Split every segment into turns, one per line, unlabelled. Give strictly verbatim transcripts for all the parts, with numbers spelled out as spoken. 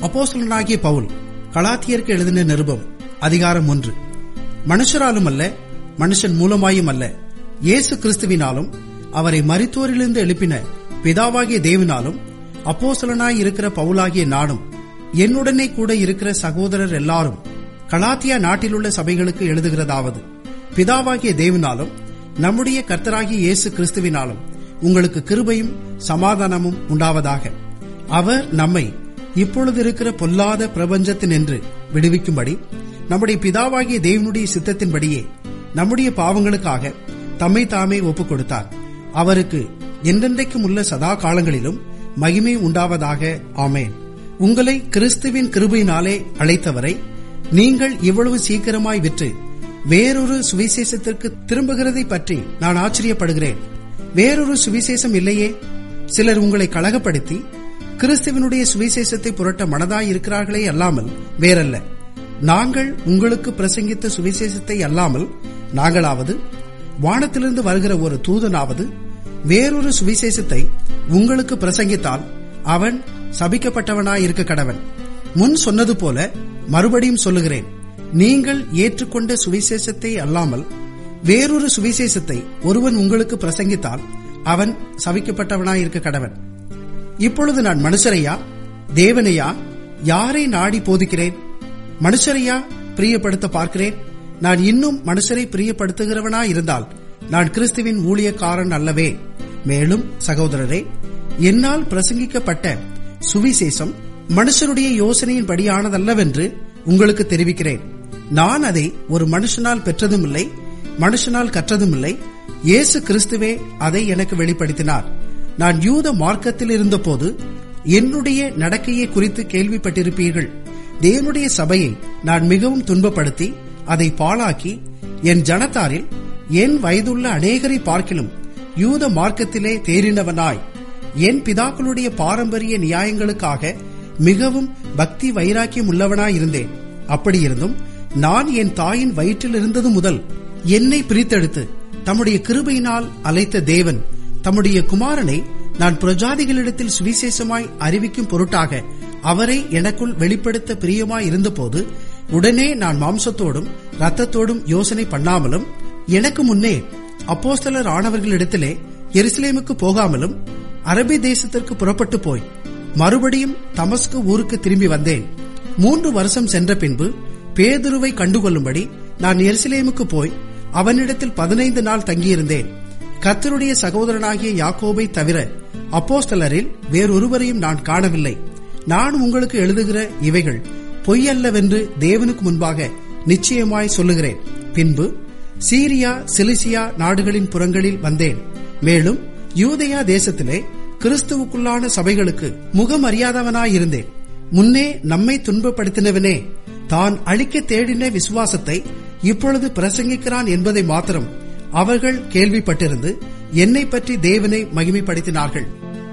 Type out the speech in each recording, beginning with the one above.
அப்போஸ்தலனாகிய பவுல் கலாத்தியருக்கு எழுதின நிருபம் அதிகாரம் ஒன்று. மனுஷராலும் அல்ல, மனுஷன் மூலமாயும் அல்ல, இயேசு கிறிஸ்துவினாலும் அவரை மரித்தோரிலிருந்து எழுப்பின பிதாவாகிய தேவனாலும் அப்போஸ்தலனாய் இருக்கிற பவுலாகிய நானும் என்னுடனே கூட இருக்கிற சகோதரர் எல்லாரும் கலாத்தியா நாட்டிலுள்ள சபைகளுக்கு எழுதுகிறதாவது, பிதாவாகிய தேவனாலும் நம்முடைய கர்த்தராகிய இயேசு கிறிஸ்துவினாலும் உங்களுக்கு கிருபையும் சமாதானமும் உண்டாவதாக. அவர் நம்மை இப்பொழுது இருக்கிற பொல்லாத பிரபஞ்சத்தினின்று விடுவிக்கும்படி நம்முடைய பிதாவாகிய தேவனுடைய சித்தத்தின்படியே நம்முடைய பாவங்களுக்காக தம்மை தாமே ஒப்புக் கொடுத்தார். அவருக்கு என்றென்றைக்கும் உள்ள சதா காலங்களிலும் மகிமை உண்டாவதாக. ஆமேன். உங்களை கிறிஸ்துவின் கிருபையினாலே அழைத்தவரை நீங்கள் இவ்வளவு சீக்கிரமாய் விற்று வேறொரு சுவிசேஷத்திற்கு திரும்புகிறதை பற்றி நான் ஆச்சரியப்படுகிறேன். வேறொரு சுவிசேஷம் இல்லையே. சிலர் உங்களை கலகப்படுத்தி கிறிஸ்துவனுடைய சுவிசேஷத்தை புரட்ட மனதாய் இருக்கிறார்களே அல்லாமல் வேறல்ல. நாங்கள் உங்களுக்கு பிரசங்கித்த சுவிசேஷத்தை அல்லாமல் நாங்களாவது வானத்திலிருந்து வருகிற ஒரு தூதனாவது வேறொரு சுவிசேஷத்தை உங்களுக்கு பிரசங்கித்தால் அவன் சபிக்கப்பட்டவனாயிருக்க கடவன். முன் சொன்னது போல மறுபடியும் சொல்லுகிறேன், நீங்கள் ஏற்றுக்கொண்ட சுவிசேஷத்தை அல்லாமல் வேறொரு சுவிசேஷத்தை ஒருவன் உங்களுக்கு பிரசங்கித்தால் அவன் சபிக்கப்பட்டவனாயிருக்க கடவன். இப்பொழுது நான் மனுஷரையா தேவனையா யாரை நாடி போதிக்கிறேன்? மனுஷரையா பிரியப்படுத்த பார்க்கிறேன்? நான் இன்னும் மனுஷரை பிரியப்படுத்துகிறவனாயிருந்தால் நான் கிறிஸ்துவின் ஊழியக்காரன் அல்லவே. மேலும் சகோதரரே, என்னால் பிரசங்கிக்கப்பட்ட சுவிசேஷம் மனுஷருடைய யோசனையின் படியானதல்லவென்று உங்களுக்கு தெரிவிக்கிறேன். நான் அதை ஒரு மனுஷனால் பெற்றதும் இல்லை, மனுஷனால் கற்றதும் இல்லை. இயேசு கிறிஸ்துவே அதை எனக்கு வெளிப்படுத்தினார். நான் யூத மார்க்கத்தில் இருந்தபோது என்னுடைய நடக்கையை குறித்து கேள்விப்பட்டிருப்பீர்கள். தேவனுடைய சபையை நான் மிகவும் துன்பப்படுத்தி அதை பாழாக்கி என் ஜனத்தாரில் என் வயதுள்ள அநேகரை பார்க்கிலும் யூத மார்க்கத்திலே தேறினவனாய் என் பிதாக்களுடைய பாரம்பரிய நியாயங்களுக்காக மிகவும் பக்தி வைராக்கியம் உள்ளவனாயிருந்தேன். அப்படியிருந்தும் நான் என் தாயின் வயிற்றில் இருந்தது முதல் என்னை பிரித்தெடுத்து தம்முடைய கிருபையினால் அழைத்த தேவன் தம்முடைய குமாரனை நான் பிரஜாதிகளிடத்தில் சுவிசேஷமாய் அறிவிக்கும் பொருட்டாக அவரை எனக்குள் வெளிப்படுத்த பிரியமாய் இருந்தபோது உடனே நான் மாம்சத்தோடும் இரத்தத்தோடும் யோசனை பண்ணாமலும் எனக்கு முன்னே அப்போஸ்தலர் ஆனவர்களிடத்திலே எருசலேமுக்கு போகாமலும் அரபி தேசத்திற்கு புறப்பட்டு போய் மறுபடியும் தமஸ்கு ஊருக்கு திரும்பி வந்தேன். மூன்று வருஷம் சென்ற பின்பு பேதுருவை கண்டுகொள்ளும்படி நான் எருசலேமுக்கு போய் அவனிடத்தில் பதினைந்து நாள் தங்கியிருந்தேன். கர்த்தருடைய சகோதரனாகிய யாக்கோபை தவிர அப்போஸ்தலரில் வேறொருவரையும் நான் காணவில்லை. நான் உங்களுக்கு எழுதுகிற இவைகள் பொய்யல்லவென்று தேவனுக்கு முன்பாக நிச்சயமாய் சொல்லுகிறேன். பின்பு சீரியா சிலிசியா நாடுகளின் புறங்களில் வந்தேன். மேலும் யூதேயா தேசத்திலே கிறிஸ்துவுக்குள்ளான சபைகளுக்கு முகமறியாதவனாயிருந்தேன். முன்னே நம்மை துன்பப்படுத்தினவனே தான் அழிக்க தேடின விசுவாசத்தை இப்பொழுது பிரசங்கிக்கிறான் என்பதை மாத்திரம் அவர்கள் கேள்விப்பட்டிருந்து என்னை பற்றி தேவனை மகிமைப்படுத்தினார்கள்.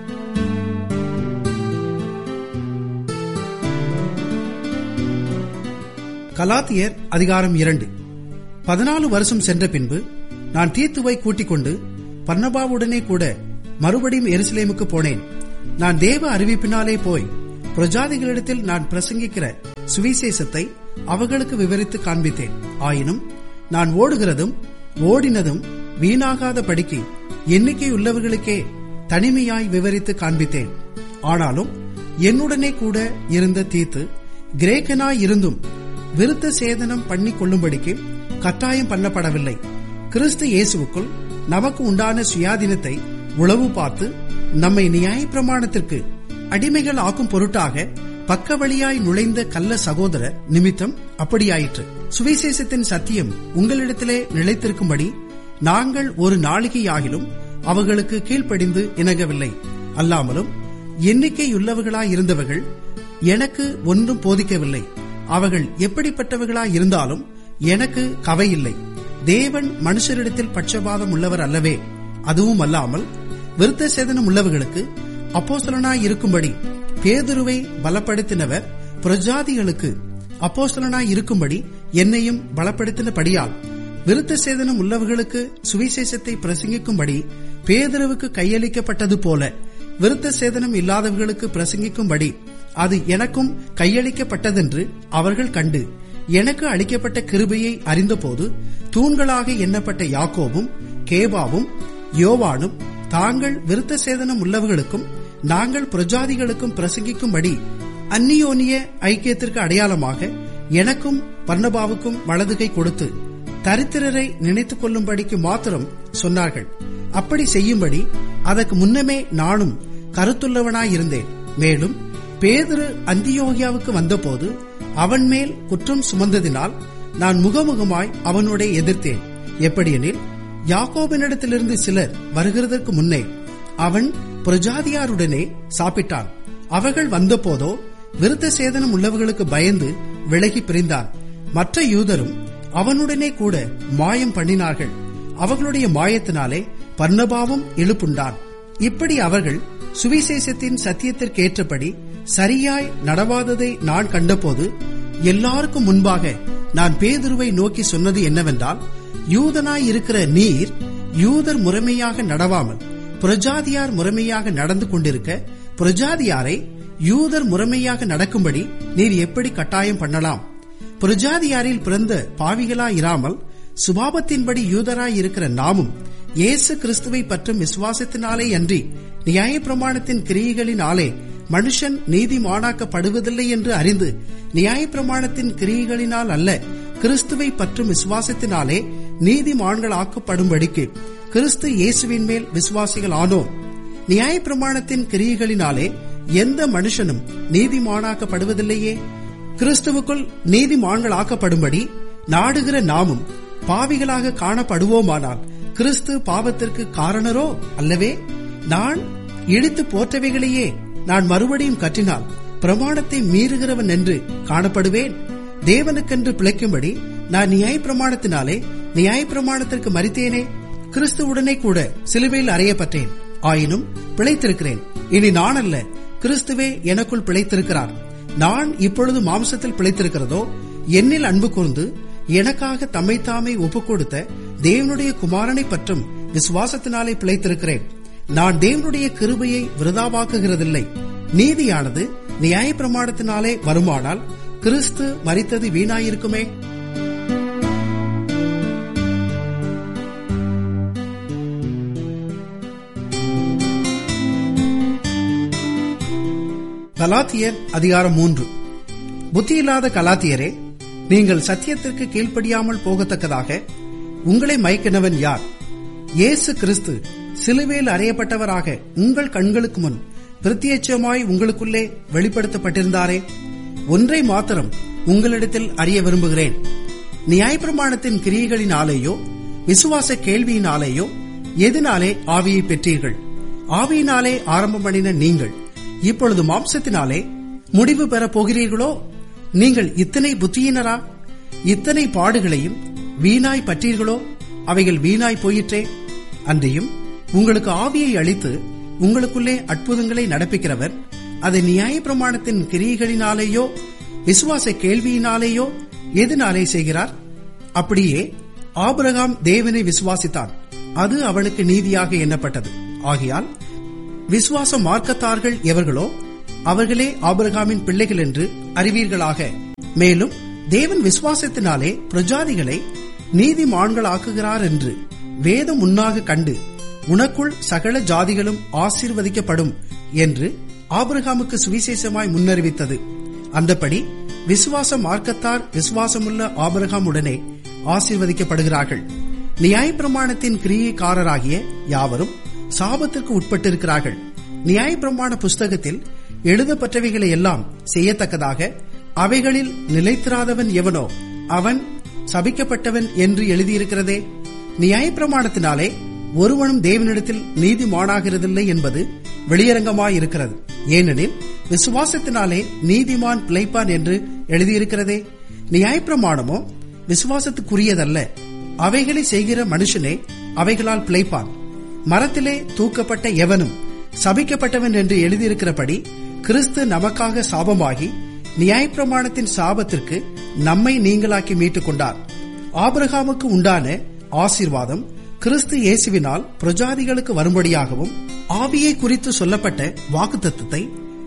கலாத்தியர் அதிகாரம் இரண்டு. பதினாலு வருஷம் சென்ற பின்பு நான் தீத்துவை கூட்டிக் கொண்டு பர்னபாவுடனே கூட மறுபடியும் எருசலேமுக்கு போனேன். நான் தேவ அறிவிப்பினாலே போய் பிரஜாதிகளிடத்தில் நான் பிரசங்கிக்கிற சுவிசேஷத்தை அவர்களுக்கு விவரித்து காண்பித்தேன். ஆயினும் நான் ஓடுகிறதும் ஓடினதும் வீணாகாத படிக்கு எண்ணிக்கை உள்ளவர்களுக்கே தனிமையாய் விவரித்து காண்பித்தேன். ஆனாலும் என்னுடனே கூட இருந்த தீத்து கிரேக்கனாய் இருந்தும் விருத்த சேதனம் பண்ணி கொள்ளும்படிக்கு கட்டாயம் பண்ணப்படவில்லை. கிறிஸ்து இயேசுவுக்குள் நமக்கு உண்டான சுயாதீனத்தை உளவு பார்த்து நம்மை நியாய பிரமாணத்திற்கு அடிமைகள் ஆக்கும் பொருட்டாக பக்க வழியாய் நுழைந்த கள்ள சகோதரர் நிமித்தம் அப்படியாயிற்று. சுவிசேஷத்தின் சத்தியம் உங்களிடத்திலே நிலைத்திருக்கும்படி நாங்கள் ஒரு நாளிகையாகிலும் அவர்களுக்கு கீழ்ப்படிந்து இணங்கவில்லை. அல்லாமலும் எண்ணிக்கையுள்ளவர்களாயிருந்தவர்கள் எனக்கு ஒன்றும் போதிக்கவில்லை. அவர்கள் எப்படிப்பட்டவர்களாய் இருந்தாலும் எனக்கு கவையில்லை. தேவன் மனுஷரிடத்தில் பட்சபாதம் உள்ளவர் அல்லவே. அதுவும் அல்லாமல் விருத்த சேதனம் உள்ளவர்களுக்கு அப்போஸ்தலனாய் இருக்கும்படி பேதுருவை பலப்படுத்தினவர் பிரஜாதிகளுக்கு அப்போஸ்தலனாய் இருக்கும்படி என்னையும் பலப்படுத்தினபடியால் விருத்த சேதனம் உள்ளவர்களுக்கு சுவிசேஷத்தை பிரசங்கிக்கும்படி பேதுருவுக்கு கையளிக்கப்பட்டது போல விருத்த சேதனம் இல்லாதவர்களுக்கு பிரசங்கிக்கும்படி அது எனக்கும் கையளிக்கப்பட்டதென்று அவர்கள் கண்டு எனக்கு அளிக்கப்பட்ட கிருபையை அறிந்தபோது தூண்களாக எண்ணப்பட்ட யாக்கோபும் கேபாவும் யோவானும் தாங்கள் விருத்த சேதனம் உள்ளவர்களுக்கும் நாங்கள் பிரஜாதிகளுக்கும் பிரசங்கிக்கும்படி அந்நியோனிய ஐக்கியத்திற்கு அடையாளமாக எனக்கும் பர்னபாவுக்கும் வலதுகை கொடுத்து தரித்திரரை நினைத்துக் கொள்ளும்படிக்கு மாத்திரம் சொன்னார்கள். அப்படி செய்யும்படி அதற்கு முன்னமே நானும் கருத்துள்ளவனாயிருந்தேன். மேலும் பேதுரு அந்தியோகியாவுக்கு வந்தபோது அவன் மேல் குற்றம் சுமந்ததினால் நான் முகமுகமாய் அவனோட எதிர்த்தேன். எப்படியெனில் யாக்கோபினிடத்திலிருந்து சிலர் வருகிறதற்கு முன்னே அவன் பிரஜாதியாருடனே சாப்பிட்டான். அவர்கள் வந்தபோதோ விருத்த சேதனம் உள்ளவர்களுக்கு பயந்து விலகி பிரிந்தான். மற்ற யூதரும் அவனுடனே கூட மாயம் பண்ணினார்கள். அவர்களுடைய மாயத்தினாலே பர்னபாவும் இழுப்புண்டான். இப்படி அவர்கள் சுவிசேஷத்தின் சத்தியத்திற்கேற்றபடி சரியாய் நடவாததை நான் கண்டபோது எல்லாருக்கும் முன்பாக நான் பேதுருவை நோக்கி சொன்னது என்னவென்றால், யூதனாய் இருக்கிற நீர் யூதர் முறைமையாக நடவாமல் பிரஜாதியார் முறைமையாக நடந்து கொண்டிருக்க பிரஜாதியாரை யூதர் முறைமையாக நடக்கும்படி நீர் எப்படி கட்டாயம் பண்ணலாம்? பிரஜாதியாரில் பிறந்த பாவிகளாயிராமல் சுபாவத்தின்படி யூதராய் இருக்கிற நாமும் இயேசு கிறிஸ்துவை பற்றும் விசுவாசத்தினாலே அன்றி நியாய பிரமாணத்தின் கிரியைகளினாலே மனுஷன் நீதிமானாக்கப்படுவதில்லை என்று அறிந்து நியாய பிரமாணத்தின் கிரியைகளினால் அல்ல, கிறிஸ்துவை பற்றும் விசுவாசத்தினாலே நீதிமான்கள் ஆக்கப்படும்படிக்கு கிறிஸ்து இயேசுவின் மேல் விசுவாசிகள் ஆனோம். நியாய பிரமாணத்தின் கிரியைகளினாலே எந்த மனுஷனும் நீதிமானாக்கப்படுவதில்லையே. கிறிஸ்துவுக்குள் நீதிமான்கள் ஆக்கப்படும்படி நாடுகிற நாமும் பாவிகளாக காணப்படுவோமானால் கிறிஸ்து பாவத்திற்கு காரணரோ அல்லவே? நான் இடித்து போற்றவைகளையே நான் மறுபடியும் கற்றினால் பிரமாணத்தை மீறுகிறவன் என்று காணப்படுவேன். தேவனுக்கென்று பிழைக்கும்படி நான் நியாய பிரமாணத்தினாலே நியாய பிரமாணத்திற்கு மரித்தேனே. கிறிஸ்துவுடனே கூட சிலுவையில் அறையப்பட்டேன். ஆயினும் பிழைத்திருக்கிறேன். இனி நான் அல்ல, கிறிஸ்துவே எனக்குள் பிழைத்திருக்கிறார். நான் இப்பொழுது மாம்சத்தில் பிழைத்திருக்கிறதோ என்னில் அன்பு கூர்ந்து எனக்காக தம்மைத்தாமே ஒப்புக் கொடுத்த தேவனுடைய குமாரனை பற்றும் விசுவாசத்தினாலே பிழைத்திருக்கிறேன். நான் தேவனுடைய கிருபையை விருதாவாக்குகிறதில்லை. நீதியானது நியாய பிரமாணத்தினாலே வருமானால் கிறிஸ்து மரித்தது வீணாயிருக்குமே. கலாத்தியர் அதிகாரம் மூன்று. புத்தியில்லாத கலாத்தியரே, நீங்கள் சத்தியத்திற்கு கீழ்ப்படியாமல் போகத்தக்கதாக உங்களை மயக்கினவன் யார்? இயேசு கிறிஸ்து சிலுவையில் அறையப்பட்டவராக உங்கள் கண்களுக்கு முன் பிரத்யட்சமாய் உங்களுக்குள்ளே வெளிப்படுத்தப்பட்டிருந்தாரே. ஒன்றை மாத்திரம் உங்களிடத்தில் அறிய விரும்புகிறேன். நியாயப்பிரமாணத்தின் கிரியைகளினாலேயோ விசுவாச கேள்வியினாலேயோ எதனாலே ஆவியை பெற்றீர்கள்? ஆவியினாலே ஆரம்பம் பண்ணின நீங்கள் இப்பொழுது மாம்சத்தினாலே முடிவு பெறப் போகிறீர்களோ? நீங்கள் இத்தனை புத்தியினரா? இத்தனை பாடுகளையும் வீணாய் பற்றீர்களோ? அவைகள் வீணாய் போயிற்றே. அன்றையும் உங்களுக்கு ஆவியை அளித்து உங்களுக்குள்ளே அற்புதங்களை நடப்பிக்கிறவர் அதை நியாய பிரமாணத்தின் கிரியைகளினாலேயோ விசுவாச கேள்வியினாலேயோ எதனாலே செய்கிறார்? அப்படியே ஆபிரகாம் தேவனை விசுவாசித்தான், அது அவனுக்கு நீதியாக எண்ணப்பட்டது. ஆகையால் விசுவாச மார்க்கத்தார்கள் எவர்களோ அவர்களே ஆபிரகாமின் பிள்ளைகள் என்று அறிவீர்களாக. மேலும் தேவன் விசுவாசத்தினாலே பிரஜாதிகளை நீதிமான்களாக்குகிறார் என்று வேதம் முன்னாக கண்டு உனக்குள் சகல ஜாதிகளும் ஆசீர்வதிக்கப்படும் என்று ஆபிரகாமுக்கு சுவிசேஷமாய் முன்னறிவித்தது. அந்தபடி விசுவாச மார்க்கத்தார் விசுவாசமுள்ள ஆபிரகாம் உடனே ஆசீர்வதிக்கப்படுகிறார்கள். நியாயப்பிரமாணத்தின் கிரியைக்காரராகிய யாவரும் சாபத்திற்கு உட்பட்டிருக்கிறார்கள். நியாயப்பிரமாண புஸ்தகத்தில் எழுதப்பட்டவைகளை எல்லாம் செய்யத்தக்கதாக அவைகளில் நிலைத்திராதவன் எவனோ அவன் சபிக்கப்பட்டவன் என்று எழுதியிருக்கிறதே. நியாயப்பிரமாணத்தினாலே ஒருவனும் தேவனிடத்தில் நீதிமானாகிறதில்லை என்பது வெளியரங்கமாயிருக்கிறது. ஏனெனில் விசுவாசத்தினாலே நீதிமான் பிழைப்பான் என்று எழுதியிருக்கிறதே. நியாயப்பிரமாணமோ விசுவாசத்துக்குரியதல்ல, அவைகளை செய்கிற மனுஷனே அவைகளால் பிழைப்பான். மரத்திலே தூக்கப்பட்ட எவனும் சபிக்கப்பட்டவன் என்று எழுதியிருக்கிறபடி கிறிஸ்து நமக்காக சாபமாகி நியாயப்பிரமாணத்தின் சாபத்திற்கு நம்மை நீங்களாக்கி மீட்டுக் கொண்டார். ஆபிரகாமுக்கு உண்டான ஆசீர்வாதம் கிறிஸ்து இயேசுவினால் பிரஜாதிகளுக்கு வரும்படியாகவும் ஆவியை குறித்து சொல்லப்பட்ட வாக்குத்தத்தத்தை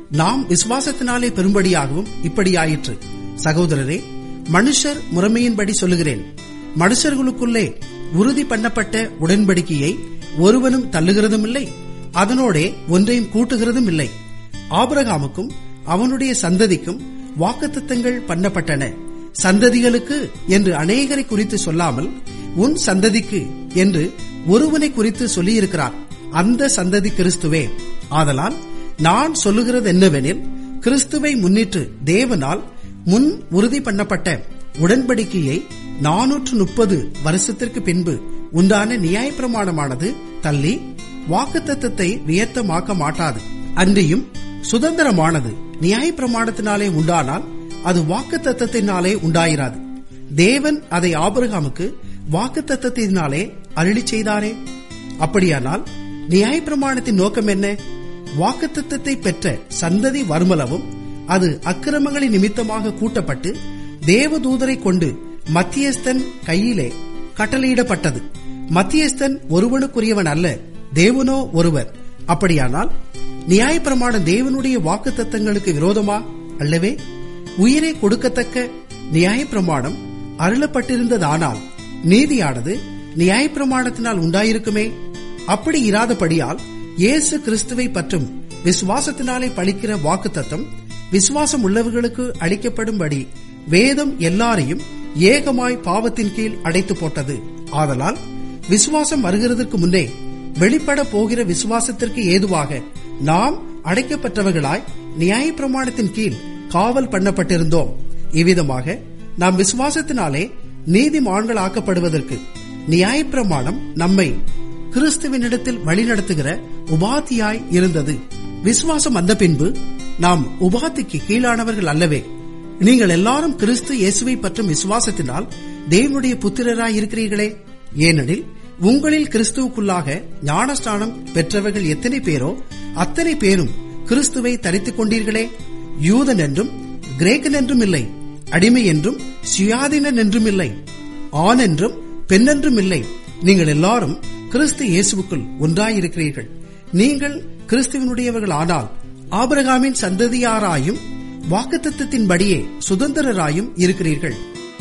நாம் விசுவாசத்தினாலே பெரும்படியாகவும் இப்படியாயிற்று. சகோதரரே, மனுஷர் முறைமையின்படி சொல்லுகிறேன், மனுஷர்களுக்குள்ளே உறுதி பண்ணப்பட்ட உடன்படிக்கையை ஒருவனும் தள்ளுகிறதும் இல்லை, அதனோடே ஒன்றையும் கூட்டுகிறதும் இல்லை. ஆபிரகாமுக்கும் அவனுடைய சந்ததிக்கும் வாக்குத்தத்தங்கள் பண்ணப்பட்டன. சந்ததிகளுக்கு என்று அநேகரை குறித்து சொல்லாமல் உன் சந்ததிக்கு என்று ஒருவனை குறித்து சொல்லியிருக்கிறார். அந்த சந்ததி கிறிஸ்துவே. ஆதலால் நான் சொல்லுகிறது என்னவெனில், கிறிஸ்துவை முன்னிட்டு தேவனால் முன் உறுதி பண்ணப்பட்ட உடன்படிக்கையை நானூற்று முப்பது வருஷத்திற்கு பின்பு உண்டான நியாயப்பிரமாணமானது தள்ளி வாக்குத்தத்தத்தை வியர்த்தமாக்க மாட்டாது. அன்றியும் சுதந்திரமானது நியாயப்பிரமாணத்தினாலே உண்டானால் அது வாக்குத்தத்தத்தினாலே உண்டாயிராது. தேவன் அதை ஆபிரகாமுக்கு வாக்குத்தத்தத்தினாலே அருளி செய்தாரே. அப்படியானால் நியாயப்பிரமாணத்தின் நோக்கம் என்ன? வாக்குத்தத்தத்தை பெற்ற சந்ததி வருமளவும் அது அக்கிரமங்களின் நிமித்தமாக கூட்டப்பட்டு தேவதூதரை கொண்டு மத்தியஸ்தன் கையிலே கட்டளையிடப்பட்டது. மத்தியஸ்தன் ஒருவனுக்குரியவன் அல்ல, தேவனோ ஒருவர். அப்படியானால் நியாயப்பிரமாணம் தேவனுடைய வாக்குத்தத்தங்களுக்கு விரோதமா? அல்லவே. உயிரை கொடுக்கத்தக்க நியாயப்பிரமாணம் அருளப்பட்டிருந்ததானால் நீதியானது நியாயப்பிரமாணத்தினால் உண்டாயிருக்குமே. அப்படி இராதபடியால் இயேசு கிறிஸ்துவை பற்றும் விசுவாசத்தினாலே பலிக்கிற வாக்குத்தத்தம் விசுவாசம் உள்ளவர்களுக்கு அளிக்கப்படும்படி வேதம் எல்லாரையும் ஏகமாய் பாவத்தின் கீழ் அடைத்து போட்டது. ஆதலால் விசுவாசம் வருகிறதற்கு முன்னே வெளிப்பட போகிற விசுவாசத்திற்கு ஏதுவாக நாம் அடைக்கப்பட்டவர்களாய் நியாயப்பிரமாணத்தின் கீழ் காவல் பண்ணப்பட்டிருந்தோம். இவ்விதமாக நாம் விசுவாசத்தினாலே நீதிமான்கள் ஆக்கப்படுவதற்கு நியாயப்பிரமாணம் நம்மை கிறிஸ்துவினிடத்தில் வழிநடத்துகிற உபாத்தியாய் இருந்தது. விசுவாசம் வந்த பின்பு நாம் உபாத்திக்கு கீழானவர்கள் அல்லவே. நீங்கள் எல்லாரும் கிறிஸ்து இயேசுவை பற்றும் விசுவாசத்தினால் தேவனுடைய புத்திரராய் இருக்கிறீர்களே. ஏனெனில் உங்களில் கிறிஸ்துவுக்குள்ளாக ஞானஸ்நானம் பெற்றவர்கள் எத்தனை பேரோ அத்தனை பேரும் கிறிஸ்துவை தரித்துக் கொண்டீர்களே. யூதன் என்றும் கிரேக்கன் என்றும் இல்லை, அடிமை என்றும் சுயாதீனன் என்றும் இல்லை, ஆண் என்றும் பெண் என்றும் இல்லை, நீங்கள் எல்லாரும் கிறிஸ்து இயேசுவுக்குள் ஒன்றாயிருக்கிறீர்கள். நீங்கள் கிறிஸ்துவனுடையவர்கள் ஆனால் ஆபிரகாமின் சந்ததியாராயும் வாக்குத்தத்தத்தின்படியே சுதந்திரராயும் இருக்கிறீர்கள்.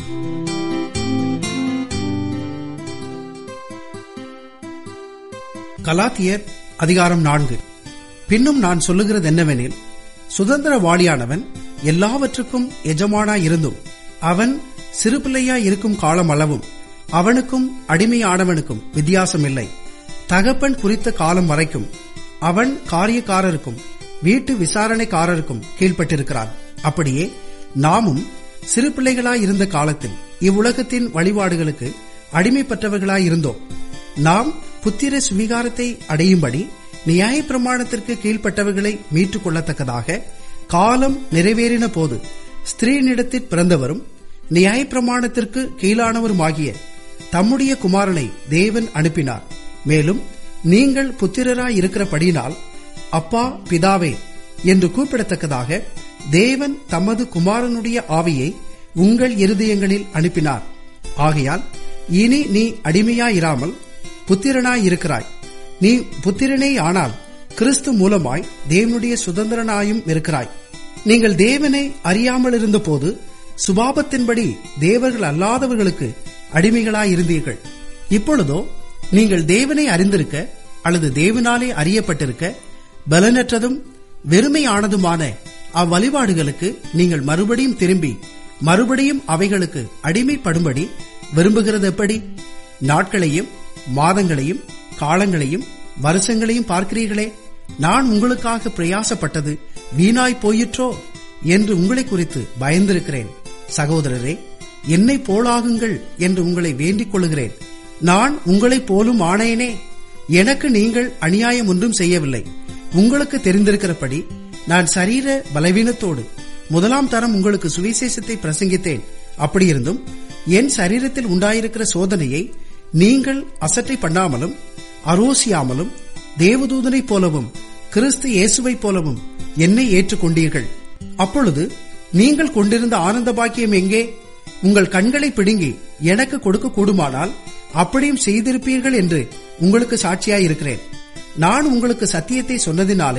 கலாத்தியர் அதிகாரம் நான்கு. பின்னும் நான் சொல்லுகிறது என்னவெனில், சுதந்திரவாளியானவன் எல்லாவற்றுக்கும் எஜமானாயிருந்தும் அவன் சிறுபிள்ளையாய் இருக்கும் காலம் அளவும் அவனுக்கும் அடிமையானவனுக்கும் வித்தியாசம் இல்லை. தகப்பன் குறித்த காலம் வரைக்கும் அவன் காரியக்காரருக்கும் வீட்டு விசாரணைக்காரருக்கும் கீழ்பட்டிருக்கிறான். அப்படியே நாமும் சிறு பிள்ளைகளாய் இருந்த காலத்தில் இவ்வுலகத்தின் வழிபாடுகளுக்கு அடிமைப்பட்டவர்களாயிருந்தோம். நாம் புத்திர சுவிகாரத்தை அடையும்படி நியாயப்பிரமாணத்திற்கு கீழ்பட்டவர்களை மீட்டுக் கொள்ளத்தக்கதாக காலம் நிறைவேறின போது ஸ்திரீனிடத்தில் பிறந்தவரும் நியாயப்பிரமாணத்திற்கு கீழானவருமாகிய தம்முடைய குமாரனை தேவன் அனுப்பினார். மேலும் நீங்கள் புத்திரராய் இருக்கிறபடியினால் அப்பா பிதாவே என்று கூப்பிடத்தக்கதாக தேவன் தமது குமாரனுடைய ஆவியை உங்கள் இருதயங்களில் அனுப்பினார். ஆகையால் இனி நீ அடிமையாயிராமல் புத்திரனாயிருக்கிறாய். நீ புத்திரனே ஆனால் கிறிஸ்து மூலமாய் தேவனுடைய சுதந்திரனாயும் இருக்கிறாய். நீங்கள் தேவனை அறியாமல் இருந்த போது சுபாவத்தின்படி தேவர்கள் அல்லாதவர்களுக்கு அடிமைகளாயிருந்தீர்கள். இப்பொழுதோ நீங்கள் தேவனை அறிந்திருக்க அல்லது தேவனாலே அறியப்பட்டிருக்க பலனற்றதும் வெறுமையானதுமான அவ்வழிபாடுகளுக்கு நீங்கள் மறுபடியும் திரும்பி மறுபடியும் அவைகளுக்கு அடிமைப்படும்படி விரும்புகிறது எப்படி? நாட்களையும் மாதங்களையும் காலங்களையும் வருஷங்களையும் பார்க்கிறீர்களே. நான் உங்களுக்காக பிரயாசப்பட்டது வீணாய் போயிற்றோ என்று உங்களை குறித்து பயந்திருக்கிறேன். சகோதரரே, என்னை போலாகுங்கள் என்று உங்களை வேண்டிக் கொள்ளுகிறேன். நான் உங்களை போலும் ஆணையனே. எனக்கு நீங்கள் அநியாயம் ஒன்றும் செய்யவில்லை. உங்களுக்கு தெரிந்திருக்கிறபடி நான் சரீர பலவீனத்தோடு முதலாம் தரம் உங்களுக்கு சுவிசேஷத்தை பிரசங்கித்தேன். அப்படியிருந்தும் என் சரீரத்தில் உண்டாயிருக்கிற சோதனையை நீங்கள் அசட்டை பண்ணாமலும் அரோசியாமலும் தேவதூதனை போலவும் கிறிஸ்து இயேசுவை போலவும் என்னை ஏற்றுக்கொண்டீர்கள். அப்பொழுது நீங்கள் கொண்டிருந்த ஆனந்த பாக்கியம் எங்கே? உங்கள் கண்களை பிடுங்கி எனக்கு கொடுக்க கூடுமானால் அப்படியும் செய்திருப்பீர்கள் என்று உங்களுக்கு சாட்சியாயிருக்கிறேன். நான் உங்களுக்கு சத்தியத்தை சொன்னதினாலே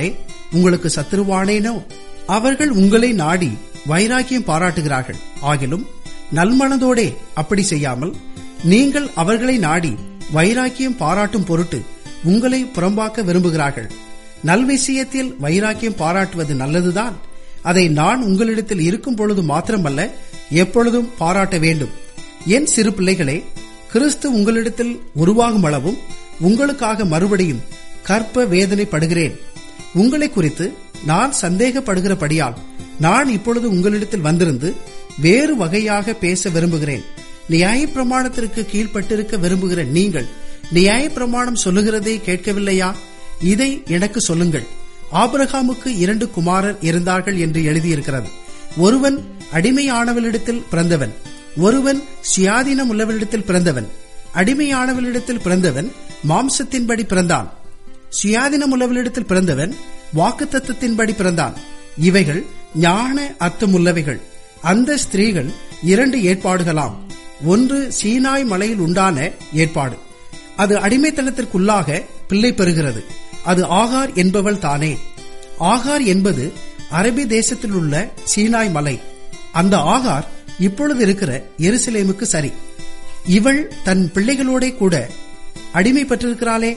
உங்களுக்கு சத்துருவானேனோ? அவர்கள் உங்களை நாடி வைராக்கியம் பாராட்டுகிறார்கள். ஆகிலும் நல்மனதோடே அப்படி செய்யாமல் நீங்கள் அவர்களை நாடி வைராக்கியம் பாராட்டும் பொருட்டு உங்களை புறம்பாக்க விரும்புகிறார்கள். நல்விஷயத்தில் வைராக்கியம் பாராட்டுவது நல்லதுதான். அதை நான் உங்களிடத்தில் இருக்கும் பொழுது மாத்திரமல்ல, எப்பொழுதும் பாராட்ட வேண்டும். என் சிறு பிள்ளைகளே, கிறிஸ்து உங்களிடத்தில் உருவாகும் அளவும் உங்களுக்காக மறுபடியும் கற்ப வேதனைப்படுகிறேன். உங்களை குறித்து நான் சந்தேகப்படுகிறபடியால் நான் இப்பொழுது உங்களிடத்தில் வந்திருந்து வேறு வகையாக பேச விரும்புகிறேன். நியாயப்பிரமாணத்திற்கு கீழ்பட்டிருக்க விரும்புகிற நீங்கள் நியாயப்பிரமாணம் சொல்லுகிறதை கேட்கவில்லையா? இதை எனக்கு சொல்லுங்கள். ஆபிரகாமுக்கு இரண்டு குமாரர் இருந்தார்கள் என்று எழுதியிருக்கிறது. ஒருவன் அடிமையானவளிடத்தில் பிறந்தவன், ஒருவன் சுயாதீனம் உள்ளவளிடத்தில் பிறந்தவன். அடிமையானவளிடத்தில் பிறந்தவன் மாம்சத்தின்படி பிறந்தான். சுயாதீனம் உள்ளவளிடத்தில் பிறந்தவன் வாக்குத்தத்தத்தின்படி பிறந்தான். இவைகள் ஞான அர்த்தமுள்ளவைகள். அந்த ஸ்திரீகள் இரண்டு ஏற்பாடுகளாம். ஒன்று சீனாய் மலையில் உண்டான ஏற்பாடு. அது அடிமைத்தனத்திற்குள்ளாக பிள்ளை பெறுகிறது. அது ஆகார் என்பவள் தானே. ஆகார் என்பது அரபி தேசத்தில் உள்ள சீனாய் மலை. அந்த ஆகார் இப்பொழுது இருக்கிற எருசலேமுக்கு சரி. இவள் தன் பிள்ளைகளோட கூட அடிமை பெற்றிருக்கிறாளே.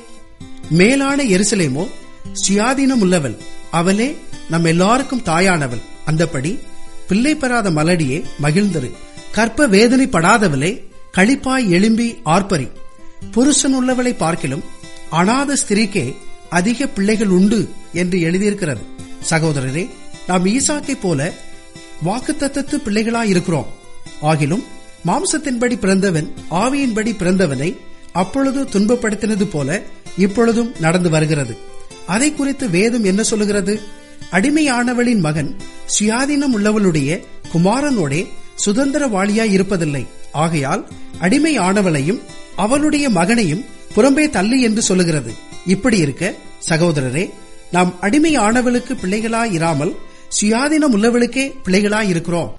மேலான எருசலேமோ சுயாதீனம் உள்ளவள். அவளே நம் எல்லாருக்கும் தாயானவள். அந்தபடி பிள்ளை பெறாத மலடியே மகிழ்ந்தரு. கற்ப வேதனைப்படாதவளே களிப்பாய் எழும்பி ஆர்ப்பரி. புருஷன் உள்ளவளை பார்க்கிலும் அநாத ஸ்திரீக்கே அதிக பிள்ளைகள் உண்டு என்று எழுதியிருக்கிறது. சகோதரரே, நாம் ஈசாக்கை போல வாக்குத்தத்தத்து பிள்ளைகளாயிருக்கிறோம். ஆகிலும் மாம்சத்தின்படி பிறந்தவன் ஆவியின்படி பிறந்தவனை அப்பொழுது துன்பப்படுத்தினது போல இப்பொழுதும் நடந்து வருகிறது. அதை குறித்து வேதம் என்ன சொல்லுகிறது? அடிமையானவளின் மகன் சுயாதீனம் உள்ளவளுடைய குமாரனோடே சுதந்திரவாளியாய் இருப்பதில்லை. ஆகையால் அடிமையானவளையும் அவளுடைய மகனையும் புறம்பே தள்ளு என்று சொல்லுகிறது. இப்படி இருக்க சகோதரரே, நாம் அடிமையானவளுக்கு பிள்ளைகளாயிராமல் சுயாதீனம் உள்ளவளுக்கே பிள்ளைகளாயிருக்கிறோம்.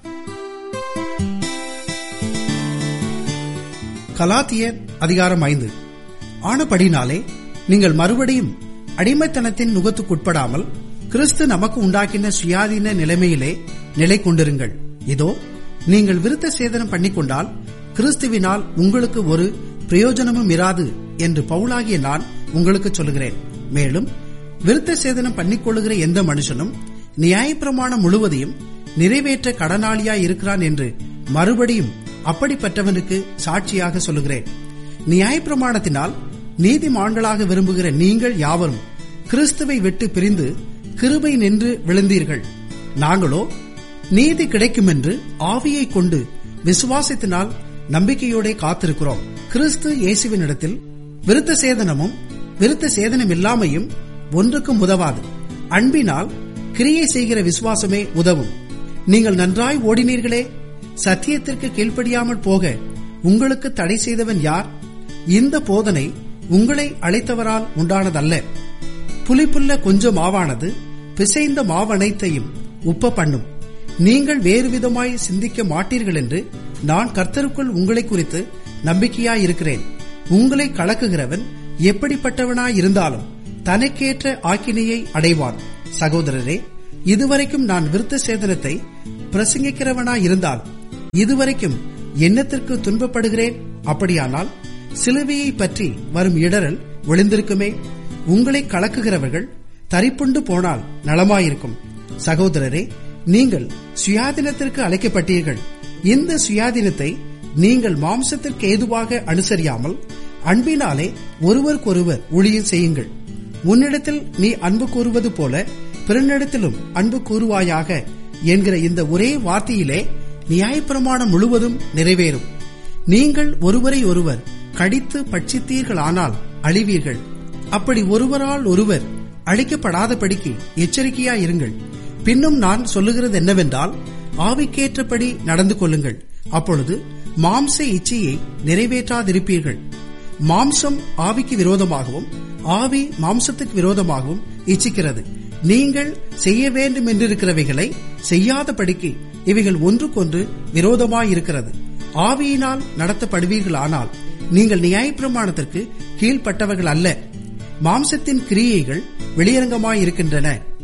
கலாத்தியர் அதிகாரம் ஐந்து. ஆனபடினாலே நீங்கள் மறுபடியும் அடிமைத்தனத்தின் நுகத்துக்குட்படாமல் கிறிஸ்து நமக்கு உண்டாக்கின சுயாதீன நிலைமையிலே நிலை கொண்டிருங்கள். இதோ நீங்கள் விருத்த சேதனம் பண்ணிக்கொண்டால் கிறிஸ்துவினால் உங்களுக்கு ஒரு பிரயோஜனமும் இராது என்று பவுலாகிய நான் உங்களுக்கு சொல்லுகிறேன். மேலும் விருத்த சேதனம் பண்ணிக்கொள்ளுகிற எந்த மனுஷனும் நியாயப்பிரமாணம் முழுவதையும் நிறைவேற்ற கடனாளியாய் இருக்கிறான் என்று மறுபடியும் அப்படிப்பட்டவனுக்கு சாட்சியாக சொல்லுகிறேன். நியாயப்பிரமாணத்தினால் நீதிமான்களாக விரும்புகிற நீங்கள் யாவரும் கிறிஸ்துவை விட்டு பிரிந்து கிருபை நின்று விழுந்தீர்கள். நாங்களோ நீதி கிடைக்கும் என்று ஆவியை கொண்டு விசுவாசத்தினால் நம்பிக்கையோட காத்திருக்கிறோம். கிறிஸ்து இயேசுவினிடத்தில் விருத்த சேதனமும் விருத்த சேதனம் இல்லாமையும் ஒன்றுக்கும் உதவாது. அன்பினால் கிரியை செய்கிற விசுவாசமே உதவும். நீங்கள் நன்றாய் ஓடினீர்களே. சத்தியத்திற்கு கீழ்ப்படியாமல் போக உங்களுக்கு தடை செய்தவன் யார்? இந்த போதனை உங்களை அழைத்தவரால் உண்டானதல்ல. புளிப்புள்ள கொஞ்சம் மாவானது பிசைந்த மாவனைத்தையும் உப்ப பண்ணும். நீங்கள் வேறு விதமாய் சிந்திக்க மாட்டீர்கள் என்று நான் கர்த்தருக்குள் உங்களை குறித்து நம்பிக்கையாயிருக்கிறேன். உங்களை கலக்குகிறவன் எப்படிப்பட்டவனாயிருந்தாலும் தனக்கேற்ற ஆக்கினையை அடைவான். சகோதரரே, இதுவரைக்கும் நான் விருத்த சேதனத்தை பிரசங்கிக்கிறவனாயிருந்தால் இதுவரைக்கும் என்னத்திற்கு துன்பப்படுகிறேன்? அப்படியானால் சிலுவையை பற்றி வரும் இடரல் ஒளிந்திருக்குமே. உங்களை கலக்குகிறவர்கள் தரிப்புண்டு போனால் நலமாயிருக்கும். சகோதரரே, நீங்கள் சுயாதீனத்திற்கு அழைக்கப்பட்டீர்கள். இந்த சுயாதீனத்தை நீங்கள் மாம்சத்திற்கு ஏதுவாக அனுசரியாமல் அன்பினாலே ஒருவருக்கொருவர் ஊழியம் செய்யுங்கள். உன்னிடத்தில் நீ அன்பு கூறுவது போல பிறனிடத்திலும் அன்பு கூறுவாயாக என்கிற இந்த ஒரே வார்த்தையிலே நியாயப்பிரமாணம் முழுவதும் நிறைவேறும். நீங்கள் ஒருவரை ஒருவர் கடித்து பட்சித்தீர்களானால் அழிவீர்கள். அப்படி ஒருவரால் ஒருவர் அழிக்கப்படாதபடிக்கு எச்சரிக்கையாயிருங்கள். பின்னும் நான் சொல்லுகிறது என்னவென்றால், ஆவிக்கேற்றபடி நடந்து கொள்ளுங்கள். அப்பொழுது மாம்ச இச்சையை நிறைவேற்றாதிருப்பீர்கள். மாம்சம் ஆவிக்கு விரோதமாகவும் ஆவி மாம்சத்துக்கு விரோதமாகவும் இச்சிக்கிறது. நீங்கள் செய்ய வேண்டும் என்றிருக்கிறவைகளை செய்யாதபடிக்கு இவைகள் ஒன்றுக்கொன்று விரோதமாயிருக்கிறது. ஆவியினால் நடத்தப்படுவீர்களானால் நீங்கள் நியாயப்பிரமாணத்திற்கு கீழ்ப்பட்டவர்கள் அல்ல. மாம்சத்தின் கிரியைகள் வெளியரங்கமாயிருக்கின்றன.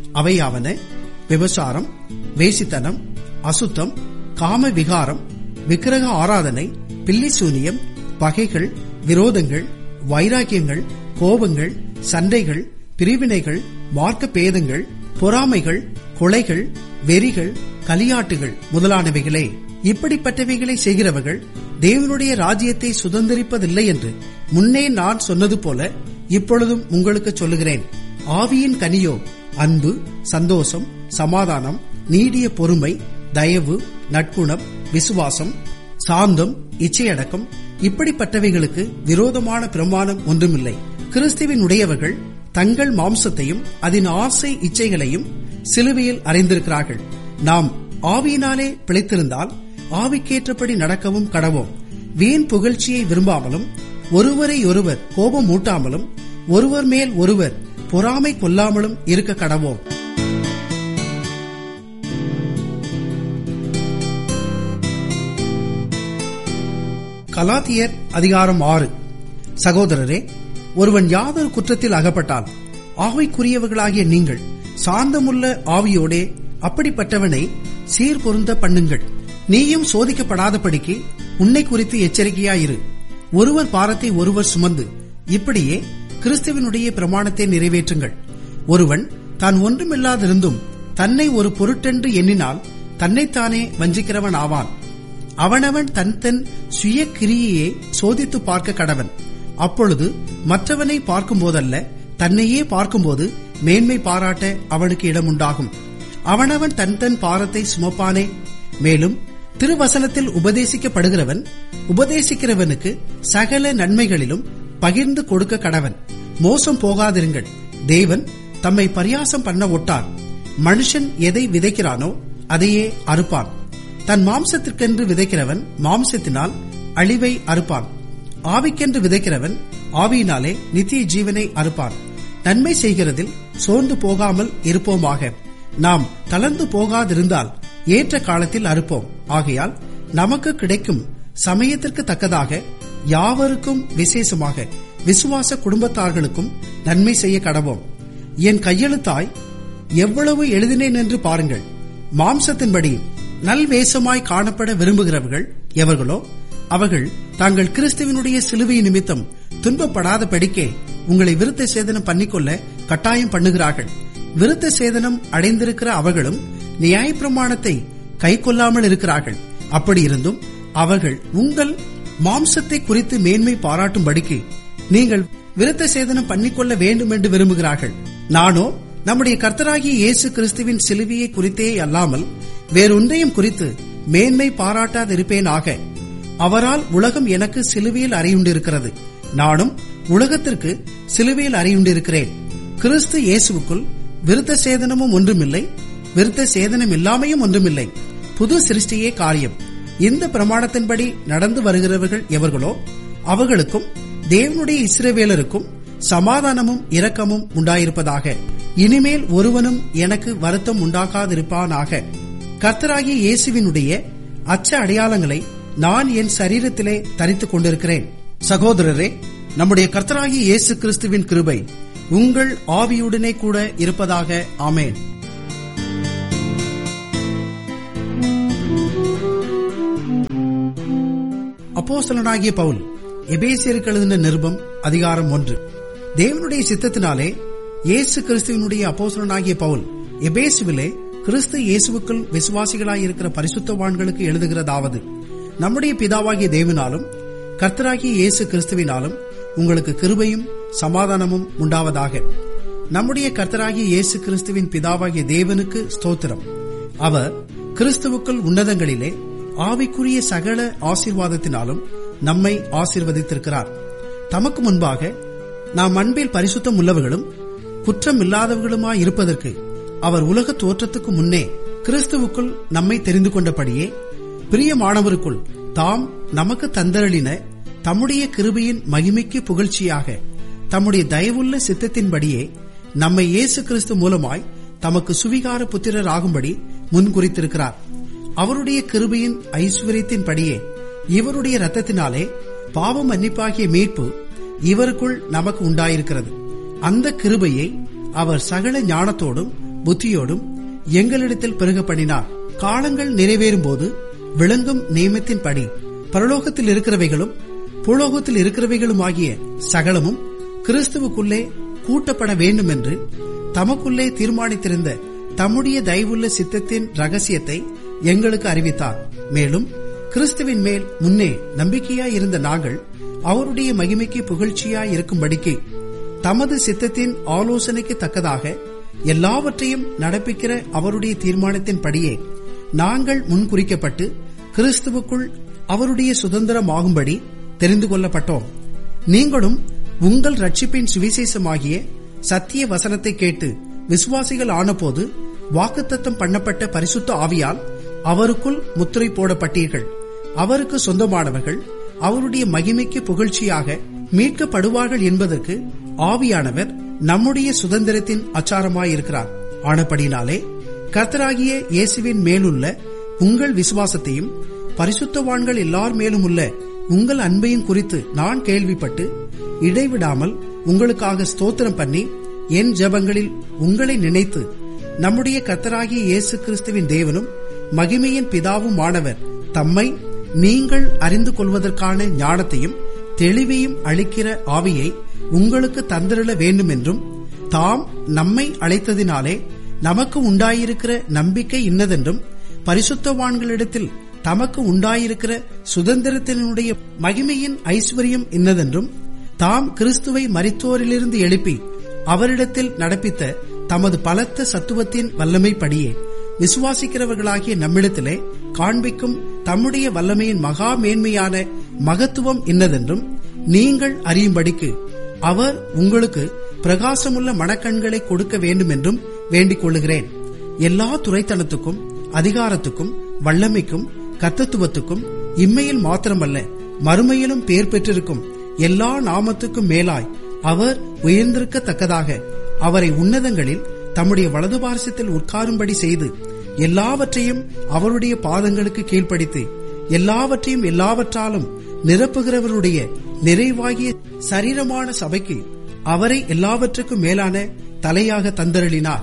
அவையாவன: விபசாரம், வேசித்தனம், அசுத்தம், காம விகாரம், விக்கிரக ஆராதனை, பில்லிசூனியம், பகைகள், விரோதங்கள், வைராக்கியங்கள், கோபங்கள், சண்டைகள், பிரிவினைகள், மார்க்க பேதங்கள், பொறாமைகள், கொலைகள், வெறிகள், கலியாட்டுகள் முதலானவைகளே. இப்படிப்பட்டவைகளை செய்கிறவர்கள் தேவனுடைய ராஜ்யத்தை சுதந்திரிப்பதில்லை என்று முன்னே நான் சொன்னது போல இப்பொழுதும் உங்களுக்கு சொல்லுகிறேன். ஆவியின் கனியோ அன்பு, சந்தோஷம், சமாதானம், நீடிய பொறுமை, தயவு, நற்குணம், விசுவாசம், சாந்தம், இச்சையடக்கம். இப்படிப்பட்டவைகளுக்கு விரோதமான பிரமாணம் ஒன்றுமில்லை. கிறிஸ்துவின் உடையவர்கள் தங்கள் மாம்சத்தையும் அதன் ஆசை இச்சைகளையும் சிலுவையில் அறைந்திருக்கிறார்கள். நாம் ஆவியினாலே பிழைத்திருந்தால் ஆவிக்கேற்றபடி நடக்கவும் கடவோம். வீண் புகழ்ச்சியை விரும்பாமலும், ஒருவரை ஒருவர் கோபம் ஊட்டாமலும், ஒருவர் மேல் ஒருவர் பொறாமை கொள்ளாமலும் இருக்க கடவோம். கலாத்தியர் அதிகாரம் ஆறு. சகோதரரே, ஒருவன் யாதொரு குற்றத்தில் அகப்பட்டால் ஆவிக்குரியவர்களாகிய நீங்கள் சாந்தமுள்ள ஆவியோடே அப்படிப்பட்டவனை சீர்பொருந்த பண்ணுங்கள். நீயும் சோதிக்கப்படாதபடிக்கு உன்னை குறித்து எச்சரிக்கையாயிரு. ஒருவர் பாரத்தை ஒருவர் சுமந்து இப்படியே கிறிஸ்துவினுடைய பிரமாணத்தை நிறைவேற்றுங்கள். ஒருவன் தான் ஒன்றுமில்லாதிருந்தும் தன்னை ஒரு பொருட்டென்று எண்ணினால் தன்னைத்தானே வஞ்சிக்கிறவன் ஆவான். அவனவன் தன் தன் சுய கிரியையை சோதித்து பார்க்க கடவன். அப்பொழுது மற்றவனை பார்க்கும் போதல்ல, தன்னையே பார்க்கும்போது மேன்மை பாராட்ட அவனுக்கு இடம் உண்டாகும். அவனவன் தன் தன் பாரத்தை சுமப்பானே. மேலும் திருவசனத்தில் உபதேசிக்கப்படுகிறவன் உபதேசிக்கிறவனுக்கு சகல நன்மைகளிலும் பகிர்ந்து கொடுக்க கடவன். மோசம் போகாதிருங்கள். தேவன் தம்மை பரியாசம் பண்ண ஒட்டார். மனுஷன் எதை விதைக்கிறானோ அதையே அறுப்பான். தன் மாம்சத்திற்கென்று விதைக்கிறவன் மாம்சத்தினால் அழிவை அறுப்பான். ஆவிக்கென்று விதைக்கிறவன் ஆவியினாலே நித்திய ஜீவனை அறுப்பான். நன்மை செய்கிறதில் சோர்ந்து போகாமல் இருப்போமாக. நாம் தளர்ந்து போகாதிருந்தால் ஏற்ற காலத்தில் அறுப்போம். ஆகையால் நமக்கு கிடைக்கும் சமயத்திற்கு தக்கதாக யாவருக்கும், விசேஷமாக விசுவாச குடும்பத்தார்களுக்கும் நன்மை செய்ய கடவோம். என் கையெழுத்தாய் எவ்வளவு எழுதினேன் என்று பாருங்கள். மாம்சத்தின்படி நல்வேஷமாய் காணப்பட விரும்புகிறவர்கள் எவர்களோ அவர்கள் தாங்கள் கிறிஸ்துவினுடைய சிலுவை நிமித்தம் துன்பப்படாத படிக்கே உங்களை விருத்த சேதனம் பண்ணிக்கொள்ள கட்டாயம் பண்ணுகிறார்கள். விருத்த சேதனம் அடைந்திருக்கிற அவர்களும் நியாயப்பிரமாணத்தை கை கொள்ளாமல் இருக்கிறார்கள். அப்படி இருந்தும் அவர்கள் உங்கள் மாம்சத்தை குறித்து மேன்மை பாராட்டும்படிக்கு நீங்கள் விருத்த சேதனம் பண்ணிக்கொள்ள வேண்டும் என்று விரும்புகிறார்கள். நானோ நம்முடைய கர்த்தராகிய இயேசு கிறிஸ்துவின் சிலுவையை குறித்தே அல்லாமல் வேறொன்றையும் குறித்து மேன்மை பாராட்டாதிருப்பேனாக. அவரால் உலகம் எனக்கு சிலுவையில் அறையுண்டிருக்கிறது, நானும் உலகத்திற்கு சிலுவையில் அறையுண்டிருக்கிறேன். கிறிஸ்து இயேசுவுக்குள் விருத்த சேதனமும் ஒன்றுமில்லை, விருத்த சேதனம் இல்லாமையும் ஒன்றுமில்லை. புது சிருஷ்டியே காரியம். இந்த பிரமாணத்தின்படி நடந்து வருகிறவர்கள் எவர்களோ அவர்களுக்கும் தேவனுடைய இஸ்ரவேலருக்கும் சமாதானமும் இரக்கமும் உண்டாயிருப்பதாக. இனிமேல் ஒருவனும் எனக்கு வருத்தம் உண்டாக்காதிருப்பானாக. கர்த்தராகிய இயேசுவினுடைய அச்ச அடையாளங்களை நான் என் சரீரத்திலே தரித்துக் கொண்டிருக்கிறேன். சகோதரரே, நம்முடைய கர்த்தராகிய இயேசு கிறிஸ்துவின் கிருபை உங்கள் ஆவியுடனே கூட இருப்பதாக. ஆமென். அப்போஸ்தலனாகிய பவுல் எபேசியருக்கு எழுதின நிருபம் அதிகாரம் ஒன்று. தேவனுடைய சித்தத்தினாலே இயேசு கிறிஸ்துவினுடைய அப்போஸ்தலனாகிய பவுல் எபேசுவிலே கிறிஸ்து இயேசுவுக்குள் விசுவாசிகளாயிருக்கிற பரிசுத்தவான்களுக்கு எழுதுகிறதாவது: நம்முடைய பிதாவாகிய தேவனாலும் கர்த்தராகிய இயேசு கிறிஸ்துவினாலும் உங்களுக்கு கிருபையும் சமாதானமும் உண்டாவதாக. நம்முடைய கர்த்தராகிய இயேசு கிறிஸ்துவின் பிதாவாகிய தேவனுக்கு ஸ்தோத்திரம். அவர் கிறிஸ்துவுக்குள் உன்னதங்களிலே ஆவிக்குரிய சகல ஆசீர்வாதத்தினாலும் நம்மை ஆசீர்வதித்திருக்கிறார். தமக்கு முன்பாக நாம் அன்பில் பரிசுத்தம் உள்ளவர்களும் குற்றம் இல்லாதவர்களுமாயிருப்பதற்கு அவர் உலக தோற்றத்துக்கு முன்னே கிறிஸ்துவுக்குள் நம்மை தெரிந்து கொண்டபடியே பிரியமானவருக்குள் தாம் நமக்கு தந்தருளின தம்முடைய கிருபையின் மகிமைக்கு புகழ்ச்சியாக தம்முடைய தயவுள்ள சித்தத்தின்படியே நம்மை இயேசு கிறிஸ்து மூலமாய் தமக்கு சுவிகார புத்திரர் ஆகும்படி முன்குறித்திருக்கிறார். அவருடைய கிருபையின் ஐஸ்வர்யத்தின்படியே இவருடைய இரத்தத்தினாலே பாவம் மன்னிப்பாகிய மீட்பு இவருக்குள் நமக்கு உண்டாயிருக்கிறது. அந்த கிருபையை அவர் சகல ஞானத்தோடும் புத்தியோடும் எங்களிடத்தில் பெருக பண்ணினார். காலங்கள் நிறைவேறும் போது விளங்கும் நியமத்தின்படி பரலோகத்தில் இருக்கிறவைகளும் பூலோகத்தில் இருக்கிறவைகளும் ஆகிய சகலமும் கிறிஸ்துவுக்குள்ளே கூட்டப்பட வேண்டும் என்று தமக்குள்ளே தீர்மானித்திருந்த தம்முடைய தயவுள்ள சித்தத்தின் ரகசியத்தை எங்களுக்கு அறிவித்தார். மேலும் கிறிஸ்துவின் மேல் முன்னே நம்பிக்கையாய் இருந்த நாங்கள் அவருடைய மகிமைக்கு புகழ்ச்சியாய் இருக்கும்படிக்கு தமது சித்தத்தின் ஆலோசனைக்கு தக்கதாக எல்லாவற்றையும் நடப்பிக்கிற அவருடைய தீர்மானத்தின்படியே நாங்கள் முன்குறிக்கப்பட்டு கிறிஸ்துவுக்குள் அவருடைய சுதந்திரமாகும்படி தெரிந்து கொள்ளப்பட்டோம். நீங்களும் உங்கள் ரட்சிப்பின் சுவிசேஷமாகிய சத்திய வசனத்தை கேட்டு விசுவாசிகள் ஆனபோது வாக்குத்தத்தம் பண்ணப்பட்ட பரிசுத்த ஆவியால் அவருக்குள் முத்திரை போடப்பட்டீர்கள். அவருக்கு சொந்தமானவர்கள் அவருடைய மகிமைக்கு புகழ்ச்சியாக மீட்கப்படுவார்கள் என்பதற்கு ஆவியானவர் நம்முடைய சுதந்திரத்தின் அச்சாரமாயிருக்கிறார். ஆனபடினாலே கர்த்தராகிய இயேசுவின் மேலுள்ள உங்கள் விசுவாசத்தையும் பரிசுத்தவான்கள் எல்லார் மேலும் உள்ள உங்கள் அன்பையும் குறித்து நான் கேள்விப்பட்டு இடைவிடாமல் உங்களுக்காக ஸ்தோத்திரம் பண்ணி என் ஜெபங்களில் உங்களை நினைத்து நம்முடைய கர்த்தராகிய இயேசு கிறிஸ்துவின் தேவனும் மகிமையின் பிதாவும் ஆனவர் தம்மை நீங்கள் அறிந்து கொள்வதற்கான ஞானத்தையும் தெளிவையும் அளிக்கிற ஆவியை உங்களுக்கு தந்திரள வேண்டும் என்றும் தாம் நம்மை அழைத்ததினாலே நமக்கு உண்டாயிருக்கிற நம்பிக்கை இன்னதென்றும் பரிசுத்தவான்களிடத்தில் தமக்கு உண்டாயிருக்கிற சுதந்திரத்தினுடைய மகிமையின் ஐஸ்வர்யம் இன்னதென்றும் தாம் கிறிஸ்துவை மரித்தோரிலிருந்து எழுப்பி அவரிடத்தில் நடப்பித்த தமது பலத்த சத்துவத்தின் வல்லமைப்படியே விசுவாசிக்கிறவர்களாகிய நம்மிடத்திலே காண்பிக்கும் தம்முடைய வல்லமையின் மகா மேன்மையான மகத்துவம் இன்னதென்றும் நீங்கள் அறியும்படிக்கு அவர் உங்களுக்கு பிரகாசமுள்ள மனக்கண்களை கொடுக்க வேண்டும் என்றும் வேண்டிக் கொள்ளுகிறேன். எல்லா துரைத்தனத்துக்கும் அதிகாரத்துக்கும் வல்லமைக்கும் கர்த்தத்துவத்துக்கும் இம்மையில் மாத்திரமல்ல மறுமையிலும் பேர் பெற்றிருக்கும் எல்லா நாமத்துக்கும் மேலாய் அவர் உயர்ந்திருக்கத்தக்கதாக அவரை உன்னதங்களில் தம்முடைய வலது பார்சத்தில் உட்காரும்படி செய்து எல்லாவற்றையும் அவருடைய பாதங்களுக்கு கீழ்ப்படுத்தி எல்லாவற்றையும் எல்லாவற்றாலும் நிரப்புகிறவருடைய நிறைவாகிய சரீரமான சபைக்கு அவரை எல்லாவற்றுக்கும் மேலான தலையாக தந்தருளினார்.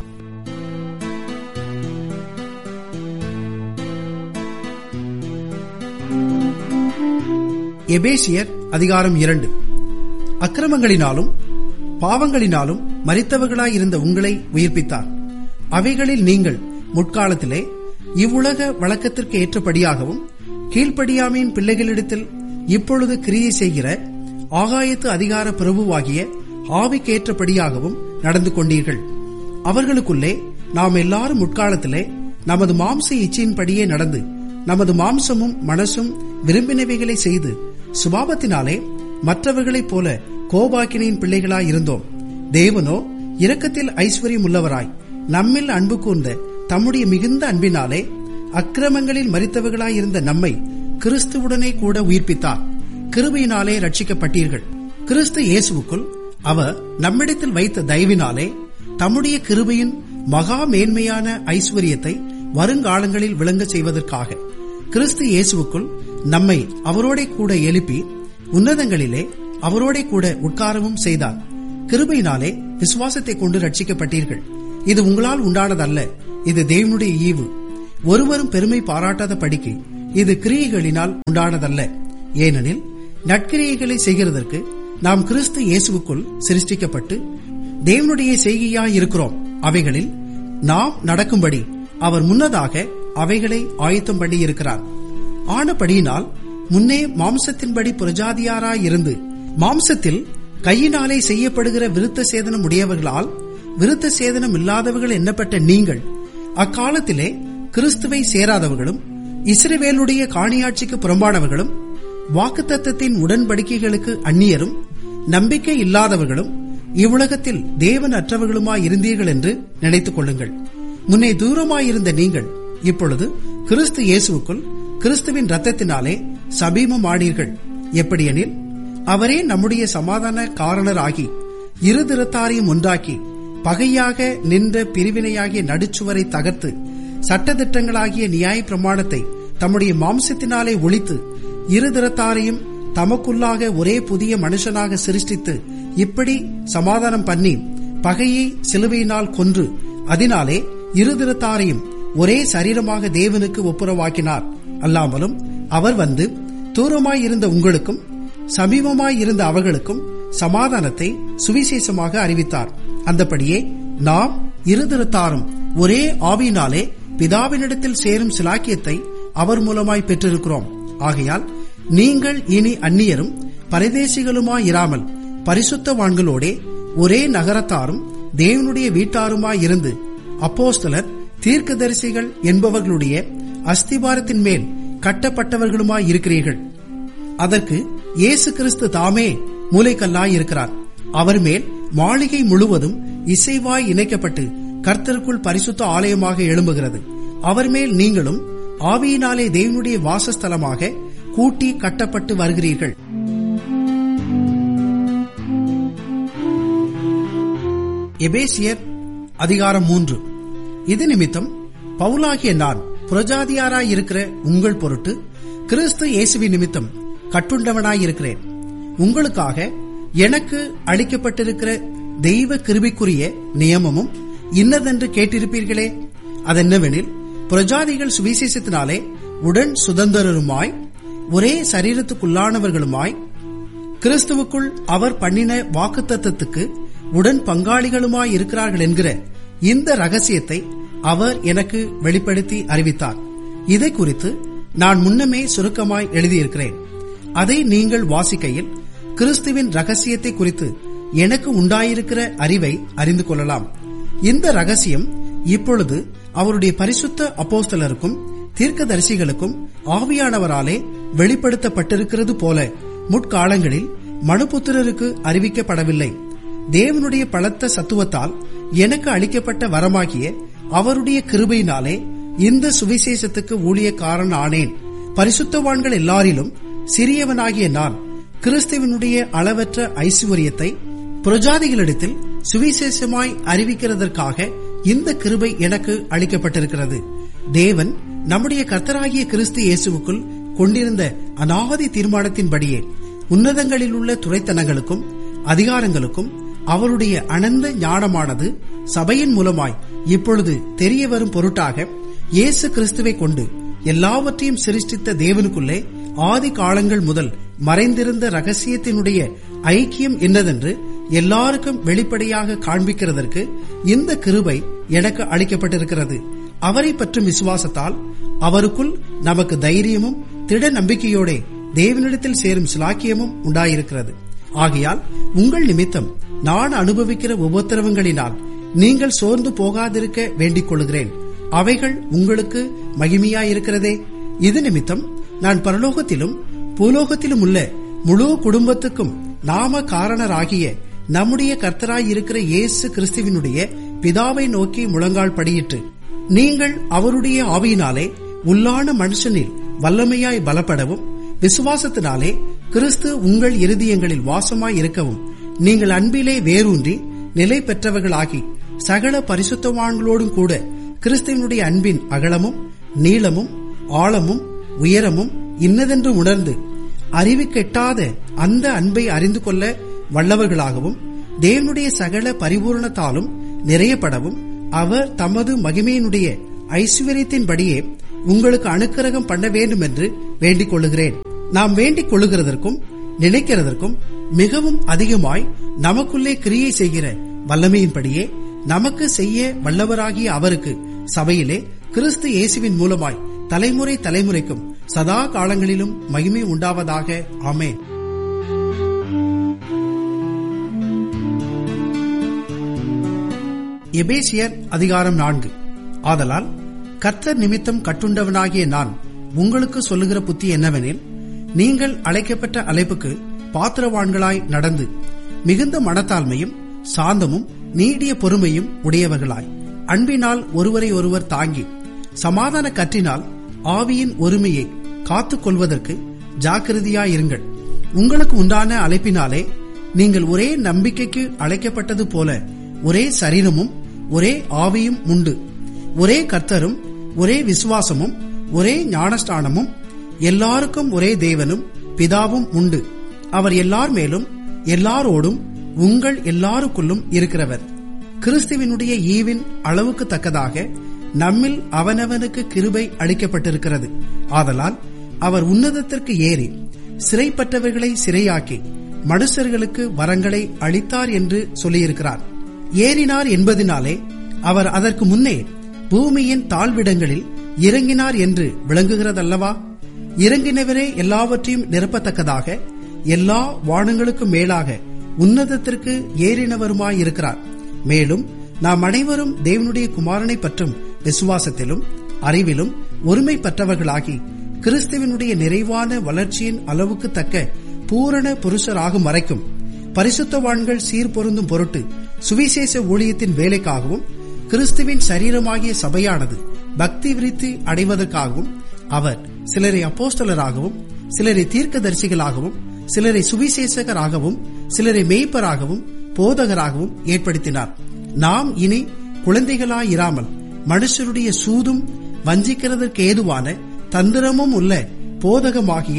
எபேசியர் அதிகாரம் இரண்டு. அக்கிரமங்களினாலும் பாவங்களினாலும் மரித்தவர்களாயிருந்த உங்களை உயிர்ப்பித்தார். அவைகளில் நீங்கள் முற்காலத்திலே இவ்வுலக வழக்கத்திற்கு ஏற்றபடியாகவும் கீழ்ப்படியாமையின் பிள்ளைகளிடத்தில் இப்பொழுது கிரியை செய்கிற ஆகாயத்து அதிகார பிரபுவாகிய ஆவிக்கேற்றபடியாகவும் நடந்து கொண்டீர்கள். அவர்களுக்குள்ளே நாம் எல்லாரும் முற்காலத்திலே நமது மாம்ச இச்சையின்படியே நடந்து நமது மாம்சமும் மனசும் விரும்பினவைகளை செய்து சுபாவத்தினாலே மற்றவர்களைப் போல கோபாக்கினியின் பிள்ளைகளாயிருந்தோம். தேவனோ இரக்கத்தில் ஐஸ்வர்யம் உள்ளவராய் நம்மில் அன்பு கூர்ந்த தம்முடைய மிகுந்த அன்பினாலே அக்கிரமங்களில் மரித்தவர்களாயிருந்த நம்மை கிறிஸ்துவுடனே கூட உயிர்ப்பித்தார். கிருபையினாலே ரட்சிக்கப்பட்டீர்கள். கிறிஸ்து இயேசுவுக்குள் அவர் நம்மிடத்தில் வைத்த தயவினாலே தம்முடைய கிருபையின் மகா மேன்மையான ஐஸ்வர்யத்தை வருங்காலங்களில் விளங்க செய்வதற்காக கிறிஸ்து இயேசுவுக்குள் நம்மை அவரோட கூட எழுப்பி உன்னதங்களிலே அவரோட கூட உட்காரவும் செய்தார். கிருபையினாலே விசுவாசத்தை கொண்டு ரட்சிக்கப்பட்டீர்கள். இது உங்களால் உண்டானதல்ல, இது தேவனுடைய ஈவு. ஒருவரும் பெருமை பாராட்டாத படிக்கு இது கிரியைகளினால் உண்டானதல்ல. ஏனெனில் நற்கிரியைகளை செய்கிறதற்கு நாம் கிறிஸ்து இயேசுவுக்குள் சிருஷ்டிக்கப்பட்டு தேவனுடைய செய்கையாயிருக்கிறோம். அவைகளில் நாம் நடக்கும்படி அவர் முன்னதாக அவைகளை ஆயத்தம் பண்ணி இருக்கிறார். ஆனபடியினால் முன்னே மாம்சத்தின்படி புரஜாதியாராயிருந்து மாம்சத்தில் கையினாலே செய்யப்படுகிற விருத்த சேதனம் உடையவர்களால் விருத்த சேதனம் இல்லாதவர்கள் எண்ணப்பட்ட நீங்கள் அக்காலத்திலே கிறிஸ்துவை சேராதவர்களும் இஸ்ரவேலுடைய காணியாட்சிக்கு புறம்பானவர்களும் வாக்குத்தத்தத்தின் உடன்படிக்கைகளுக்கு அந்நியரும் நம்பிக்கை இல்லாதவர்களும் இவ்வுலகத்தில் தேவன் அற்றவர்களுமாய் இருந்தீர்கள் என்று நினைத்துக் கொள்ளுங்கள். முன்னே தூரமாயிருந்த நீங்கள் இப்பொழுது கிறிஸ்து இயேசுவுக்குள் கிறிஸ்துவின் இரத்தத்தினாலே சபீமமானீர்கள். எப்படியெனில் அவரே நம்முடைய சமாதான காரணராகி இரு திறத்தாரையும் ஒன்றாக்கி பகையாக நின்ற பிரிவினையாகிய நடுச்சுவரை தகர்த்து சட்டதிட்டங்களாகிய நியாய பிரமாணத்தை தம்முடைய மாம்சத்தினாலே ஒழித்து இரு திறத்தாரையும் தமக்குள்ளாக ஒரே புதிய மனுஷனாக சிருஷ்டித்து இப்படி சமாதானம் பண்ணி பகையை சிலுவையினால் கொன்று அதனாலே இருதிறத்தாரையும் ஒரே சரீரமாக தேவனுக்கு ஒப்புரவாக்கினார். அல்லாமலும் அவர் வந்து தூரமாயிருந்த உங்களுக்கும் சமீபமாயிருந்த அவர்களுக்கும் சமாதானத்தை சுவிசேஷமாக அறிவித்தார். அந்தபடியே நாம் இருதிறத்தாரும் ஒரே ஆவியினாலே பிதாவினிடத்தில் சேரும் சிலாக்கியத்தை அவர் மூலமாய் பெற்றிருக்கிறோம். ஆகையால் நீங்கள் இனி அந்நியரும் பரதேசிகளுமாயிராமல் பரிசுத்தவான்களோடே ஒரே நகரத்தாரும் தேவனுடைய வீட்டாருமாயிருந்து அப்போஸ்தலர் தீர்க்கதரிசிகள் என்பவர்களுடைய அஸ்திபாரத்தின் மேல் கட்டப்பட்டவர்களுமாயிருக்கிறீர்கள். அதற்கு இயேசு கிறிஸ்து தாமே மூலைக்கல்லாயிருக்கிறார். அவர் மேல் மாளிகை முழுவதும் இசைவாய் இணைக்கப்பட்டு கர்த்தருக்குள் பரிசுத்த ஆலயமாக எழும்புகிறது. அவர் மேல் நீங்களும் ஆவியினாலே தேவனுடைய வாசஸ்தலமாக கூட்டி கட்டப்பட்டு வருகிறீர்கள். எபேசியர் அதிகாரம் மூன்று. இது நிமித்தம் பவுலாகிய நான் புரஜாதியாராயிருக்கிற உங்கள் பொருட்டு கிறிஸ்து இயேசுவின் நிமித்தம் கட்டுண்டவனாயிருக்கிறேன். உங்களுக்காக எனக்கு அளிக்கப்பட்டிருக்கிற தெய்வ கிருபைக்குரிய நியமமும் இன்னதென்று கேட்டிருப்பீர்களே. அதென்னவெனில், புரஜாதிகள் சுவிசேஷத்தினாலே உடன் சுதந்திரருமாய் ஒரே சரீரத்துக்குள்ளானவர்களுமாய் கிறிஸ்துவுக்குள் அவர் பண்ணின வாக்குத்தத்தத்துக்கு உடன் பங்காளிகளுமாய் இருக்கிறார்கள் என்கிற இந்த ரகசியத்தை அவர் எனக்கு வெளிப்படுத்தி அறிவித்தார். இதை குறித்து நான் முன்னமே சுருக்கமாய் எழுதியிருக்கிறேன். அதை நீங்கள் வாசிக்கையில் கிறிஸ்துவின் ரகசியத்தை குறித்து எனக்கு உண்டாயிருக்கிற அறிவை அறிந்து கொள்ளலாம். இந்த ரகசியம் இப்பொழுது அவருடைய பரிசுத்த அப்போஸ்தலருக்கும் தீர்க்கதரிசிகளுக்கும் ஆவியானவராலே வெளிப்படுத்தப்பட்டிருக்கிறது போல முற்காலங்களில் மனுபுத்திரருக்கு அறிவிக்கப்படவில்லை. தேவனுடைய பலத்த சத்துவத்தால் எனக்கு அளிக்கப்பட்ட வரமாகிய அவருடைய கிருபையினாலே இந்த சுவிசேஷத்துக்கு ஊழியக்காரன் ஆனேன். பரிசுத்தவான்கள் எல்லாரிலும் சிறியவனாகிய நான் கிறிஸ்துவனுடைய அளவற்ற ஐசுவரியத்தை புரஜாதிகளிடத்தில் சுவிசேஷமாய் அறிவிக்கிறதற்காக இந்த கிருபை எனக்கு அளிக்கப்பட்டிருக்கிறது. தேவன் நம்முடைய கர்த்தராகிய கிறிஸ்து இயேசுவுக்குள் கொண்டிருந்த அநாதி தீர்மானத்தின்படியே உன்னதங்களில் உள்ள துரைத்தனங்களுக்கும் அதிகாரங்களுக்கும் அவருடைய அனந்த ஞானமானது சபையின் மூலமாய் இப்பொழுது தெரிய வரும் பொருட்டாக இயேசு கிறிஸ்துவை கொண்டு எல்லாவற்றையும் சிருஷ்டித்த தேவனுக்குள்ளே ஆதி காலங்கள் முதல் மறைந்திருந்த ரகசியத்தினுடைய ஐக்கியம் என்னதென்று எல்லாருக்கும் வெளிப்படையாக காண்பிக்கிறதற்கு இந்த கிருபை எனக்கு அளிக்கப்பட்டிருக்கிறது. அவரை பற்றும் விசுவாசத்தால் அவருக்குள் நமக்கு தைரியமும் திட நம்பிக்கையோட தேவனிடத்தில் சேரும் சிலாக்கியமும் உண்டாயிருக்கிறது. ஆகையால் உங்கள் நிமித்தம் நான் அனுபவிக்கிற உபத்திரவங்களினால் நீங்கள் சோர்ந்து போகாதிருக்க வேண்டிக் கொள்கிறேன். அவைகள் உங்களுக்கு மகிமையாயிருக்கிறதே. இது நிமித்தம் நான் பரலோகத்திலும் பூலோகத்திலும் உள்ள முழு குடும்பத்துக்கும் நாம காரணராகிய நம்முடைய கர்த்தராயிருக்கிற இயேசு கிறிஸ்துவினுடைய பிதாவை நோக்கி முழங்கால் படியிட்டு, நீங்கள் அவருடைய ஆவியினாலே உள்ளான மனுஷனில் வல்லமையாய் பலப்படவும் விசுவாசத்தினாலே கிறிஸ்து உங்கள் இருதயங்களில் வாசமாய் இருக்கவும் நீங்கள் அன்பிலே வேரூன்றி நிலை பெற்றவர்களாகி சகல பரிசுத்தவான்களோடும் கூட கிறிஸ்துவனுடைய அன்பின் அகலமும் நீளமும் ஆழமும் உயரமும் இன்னதென்று உணர்ந்து அறிவு கெட்டாத அந்த அன்பை அறிந்து கொள்ள வல்லவர்களாகவும் தேவனுடைய சகல பரிபூரணத்தாலும் நிறையப்படவும் அவர் தமது மகிமையினுடைய ஐஸ்வர்யத்தின்படியே உங்களுக்கு அனுக்கிரகம் பண்ண வேண்டும் என்று வேண்டிக் கொள்ளுகிறேன். நாம் வேண்டிக் கொள்ளுகிறதற்கும் நினைக்கிறதற்கும் மிகவும் அதிகமாய் நமக்குள்ளே கிரியை செய்கிற வல்லமையின்படியே நமக்கு செய்ய வல்லவராகிய அவருக்கு சபையிலே கிறிஸ்து இயேசுவின் மூலமாய் தலைமுறை தலைமுறைக்கும் சதா காலங்களிலும் மகிமை உண்டாவதாக. ஆமென். எபேசியர் அதிகாரம் நான்கு. ஆதலால் கர்த்தர் நிமித்தம் கட்டுண்டவனாகிய நான் உங்களுக்கு சொல்லுகிற புத்தி என்னவெனில், நீங்கள் அழைக்கப்பட்ட அழைப்புக்கு பாத்திரவான்களாய் நடந்து மிகுந்த மனத்தாழ்மையும் சாந்தமும் நீடிய பொறுமையும் உடையவர்களாய் அன்பினால் ஒருவரை ஒருவர் தாங்கி சமாதான கற்றினால் ஆவியின் ஒருமையை காத்துக் கொள்வதற்கு ஜாக்கிரதையாயிருங்கள். உங்களுக்கு உண்டான அழைப்பினாலே நீங்கள் ஒரே நம்பிக்கைக்கு அழைக்கப்பட்டது போல ஒரே சரீரமும் ஒரே ஆவியும் உண்டு. ஒரே கர்த்தரும் ஒரே விசுவாசமும் ஒரே ஞானஸ்தானமும் எல்லாருக்கும் ஒரே தேவனும் பிதாவும் உண்டு. அவர் எல்லார் மேலும் எல்லாரோடும் உங்கள் எல்லாருக்குள்ளும் இருக்கிறவர். கிறிஸ்துவினுடைய ஈவின் அளவுக்கு தக்கதாக நம்மில் அவனவனுக்கு கிருபை அளிக்கப்பட்டிருக்கிறது. ஆதலால் அவர் உன்னதத்திற்கு ஏறி சிறைப்பட்டவர்களை சிறையாக்கி மனுஷர்களுக்கு வரங்களை அளித்தார் என்று சொல்லியிருக்கிறார். ஏறினார் என்பதினாலே அவர் அதற்கு முன்னே பூமியின் தாழ்விடங்களில் இறங்கினார் என்று விளங்குகிறதல்லவா? இறங்கினவரே எல்லாவற்றையும் நிரப்பத்தக்கதாக எல்லா வானங்களுக்கும் மேலாக உன்னதத்திற்கு ஏறினவருமாயிருக்கிறார். மேலும் நாம் அனைவரும் தேவனுடைய குமாரனை பற்றும் விசுவாசத்திலும் அறிவிலும் ஒருமை பெற்றவர்களாகி கிறிஸ்துவினுடைய நிறைவான வளர்ச்சியின் அளவுக்கு தக்க பூரண புருஷராகும் வரைக்கும் பரிசுத்தவான்கள் சீர்பொருந்தும் பொருட்டு சுவிசேஷ ஊழியத்தின் வேலைக்காகவும் கிறிஸ்துவின் சரீரமாகிய சபையானது பக்தி விருத்தி அடைவதற்காகவும் அவர் சிலரை அப்போஸ்தலராகவும் சிலரை தீர்க்கதரிசிகளாகவும் சிலரை சுவிசேஷகராகவும் சிலரை மேய்ப்பராகவும் போதகராகவும் ஏற்படுத்தினார். நாம் இனி குழந்தைகளாயிராமல் மனுஷருடைய சூதும் வஞ்சிக்கிறதற்கு ஏதுவான தந்திரமும் உள்ள போதகமாகிய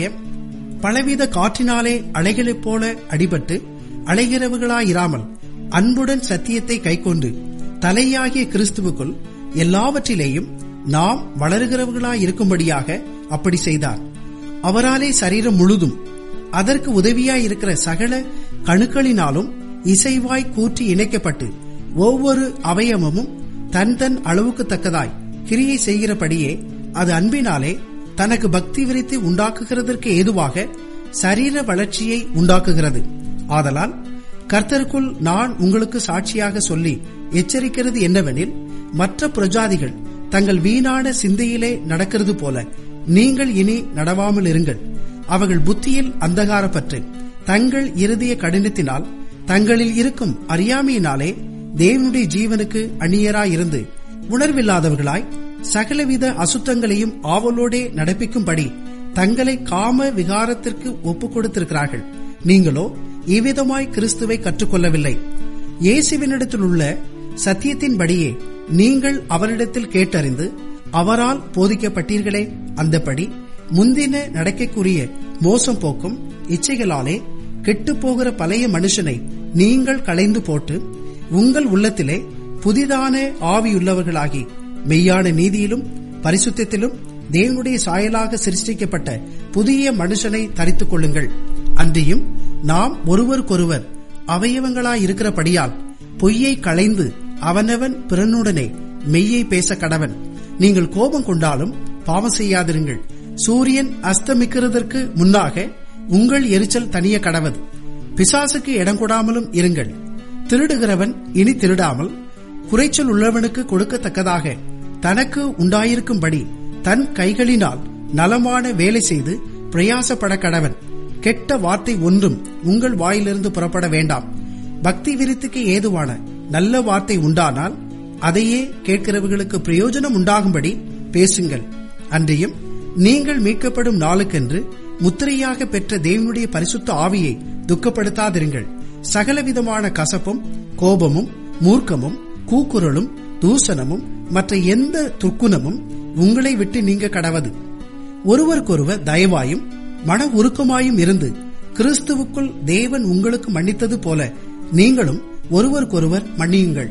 பலவித காற்றினாலே அலைகளைப் போல அடிபட்டு அலைகிறவர்களாயிராமல் அன்புடன் சத்தியத்தை கைக்கொண்டு தலையாகிய கிறிஸ்துவுக்குள் எல்லாவற்றிலேயும் நாம் வளருகிறவர்களாயிருக்கும்படியாக அப்படி செய்தார். அவராலே சரீரம் முழுதும் அதற்கு உதவியாயிருக்கிற சகல கணுக்களினாலும் இசைவாய் கூற்றி இணைக்கப்பட்டு ஒவ்வொரு அவயவமும் தன் தன் அளவுக்கு தக்கதாய் கிரியை செய்கிறபடியே அது அன்பினாலே தனக்கு பக்தி விருத்தி உண்டாக்குகிறதற்கு ஏதுவாக சரீர வளர்ச்சியை உண்டாக்குகிறது. ஆதலால் கர்த்தருக்குள் நான் உங்களுக்கு சாட்சியாக சொல்லி எச்சரிக்கிறது என்னவெனில், மற்ற பிரஜாதிகள் தங்கள் வீணான சிந்தையிலே நடக்கிறது போல நீங்கள் இனி நடவாமல் இருங்கள். அவர்கள் புத்தியில் அந்தகாரப்பட்டு தங்கள் இருதய கடினத்தினால் தங்களில் இருக்கும் அறியாமையினாலே தேவனுடைய ஜீவனுக்கு அந்நியராயிருந்து உணர்வில்லாதவர்களாய் சகலவித அசுத்தங்களையும் ஆவலோடே நடப்பிக்கும்படி தங்களை காம விகாரத்திற்கு ஒப்புக் கொடுத்திருக்கிறார்கள். நீங்களோ இவ்விதமாய் கிறிஸ்துவை கற்றுக்கொள்ளவில்லை. இயேசுவினிடத்தில் உள்ள சத்தியத்தின்படியே நீங்கள் அவரிடத்தில் கேட்டறிந்து அவரால் போதிக்கப்பட்டீர்களே, அந்தபடி முந்தின நடக்கைக்குரிய மோசம் போக்கும் இச்சைகளாலே கெட்டுப்போகிற பழைய மனுஷனை நீங்கள் களைந்து போட்டு உங்கள் உள்ளத்திலே புதிதான ஆவியுள்ளவர்களாகி மெய்யான நீதியிலும் பரிசுத்தத்திலும் தேவனுடைய சாயலாக சிருஷ்டிக்கப்பட்ட புதிய மனுஷனை தரித்துக் கொள்ளுங்கள். அன்றியும் நாம் ஒருவருக்கொருவர் அவயவங்களாயிருக்கிறபடியால் பொய்யை களைந்து அவனவன் பிறனுடனே மெய்யை பேச கடவன். நீங்கள் கோபம் கொண்டாலும் பாவம் செய்யாதிருங்கள். சூரியன் அஸ்தமிக்கிறதற்கு முன்னாக உங்கள் எரிச்சல் தனிய கடவது. பிசாசுக்கு இடம் கொடாமலும் இருங்கள். திருடுகிறவன் இனி திருடாமல் குறைச்சல் உள்ளவனுக்கு கொடுக்கத்தக்கதாக தனக்கு உண்டாயிருக்கும்படி தன் கைகளினால் நலமான வேலை செய்து பிரயாசப்பட கடவன். கெட்ட வார்த்தை ஒன்றும் உங்கள் வாயிலிருந்து புறப்பட வேண்டாம். பக்தி விருத்திக்கு ஏதுவான நல்ல வார்த்தை உண்டானால் அதையே கேட்கிறவர்களுக்கு பிரயோஜனம் உண்டாகும்படி பேசுங்கள். அன்றியும் நீங்கள் மீட்கப்படும் நாளுக்கென்று முத்திரையாக பெற்ற தேவனுடைய பரிசுத்த ஆவியை துக்கப்படுத்தாதிருங்கள். சகலவிதமான கசப்பும் கோபமும் மூர்க்கமும் கூக்குரலும் தூசணமும் மற்ற எந்த துர்க்குணமும் உங்களை விட்டு நீங்க கடவது. ஒருவருக்கொருவர் தயவாயும் மன உருக்கமாயும் இருந்து கிறிஸ்துவுக்குள் தேவன் உங்களுக்கு மன்னித்தது போல நீங்களும் ஒருவருக்கொருவர் மன்னியுங்கள்.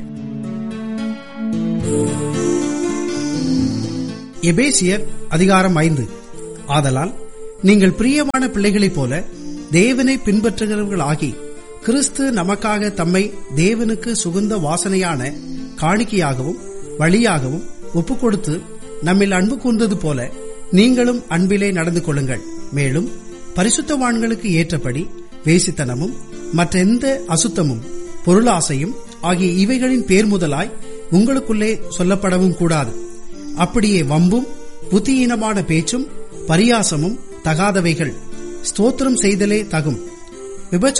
எபேசியர் அதிகாரம் ஐந்து. ஆதலால் நீங்கள் பிரியமான பிள்ளைகளைப் போல தேவனை பின்பற்றுகிறவர்களாகி கிறிஸ்து நமக்காக தம்மை தேவனுக்கு சுகந்த வாசனையான காணிக்கையாகவும் வழியாகவும் ஒப்புக் கொடுத்து நம்மில் அன்பு கூர்ந்தது போல நீங்களும் அன்பிலே நடந்து கொள்ளுங்கள். மேலும் பரிசுத்தவான்களுக்கு ஏற்றபடி வேசித்தனமும் மற்ற எந்த அசுத்தமும் பொருளாசையும் ஆகிய இவைகளின் பேர் முதலாய் உங்களுக்குள்ளே சொல்லப்படவும் கூடாது. அப்படியே வம்பும் புத்தியீனமான பேச்சும் பரியாசமும் தகாதவைகள். ஸ்தோத்திரம் செய்தலே தகும்.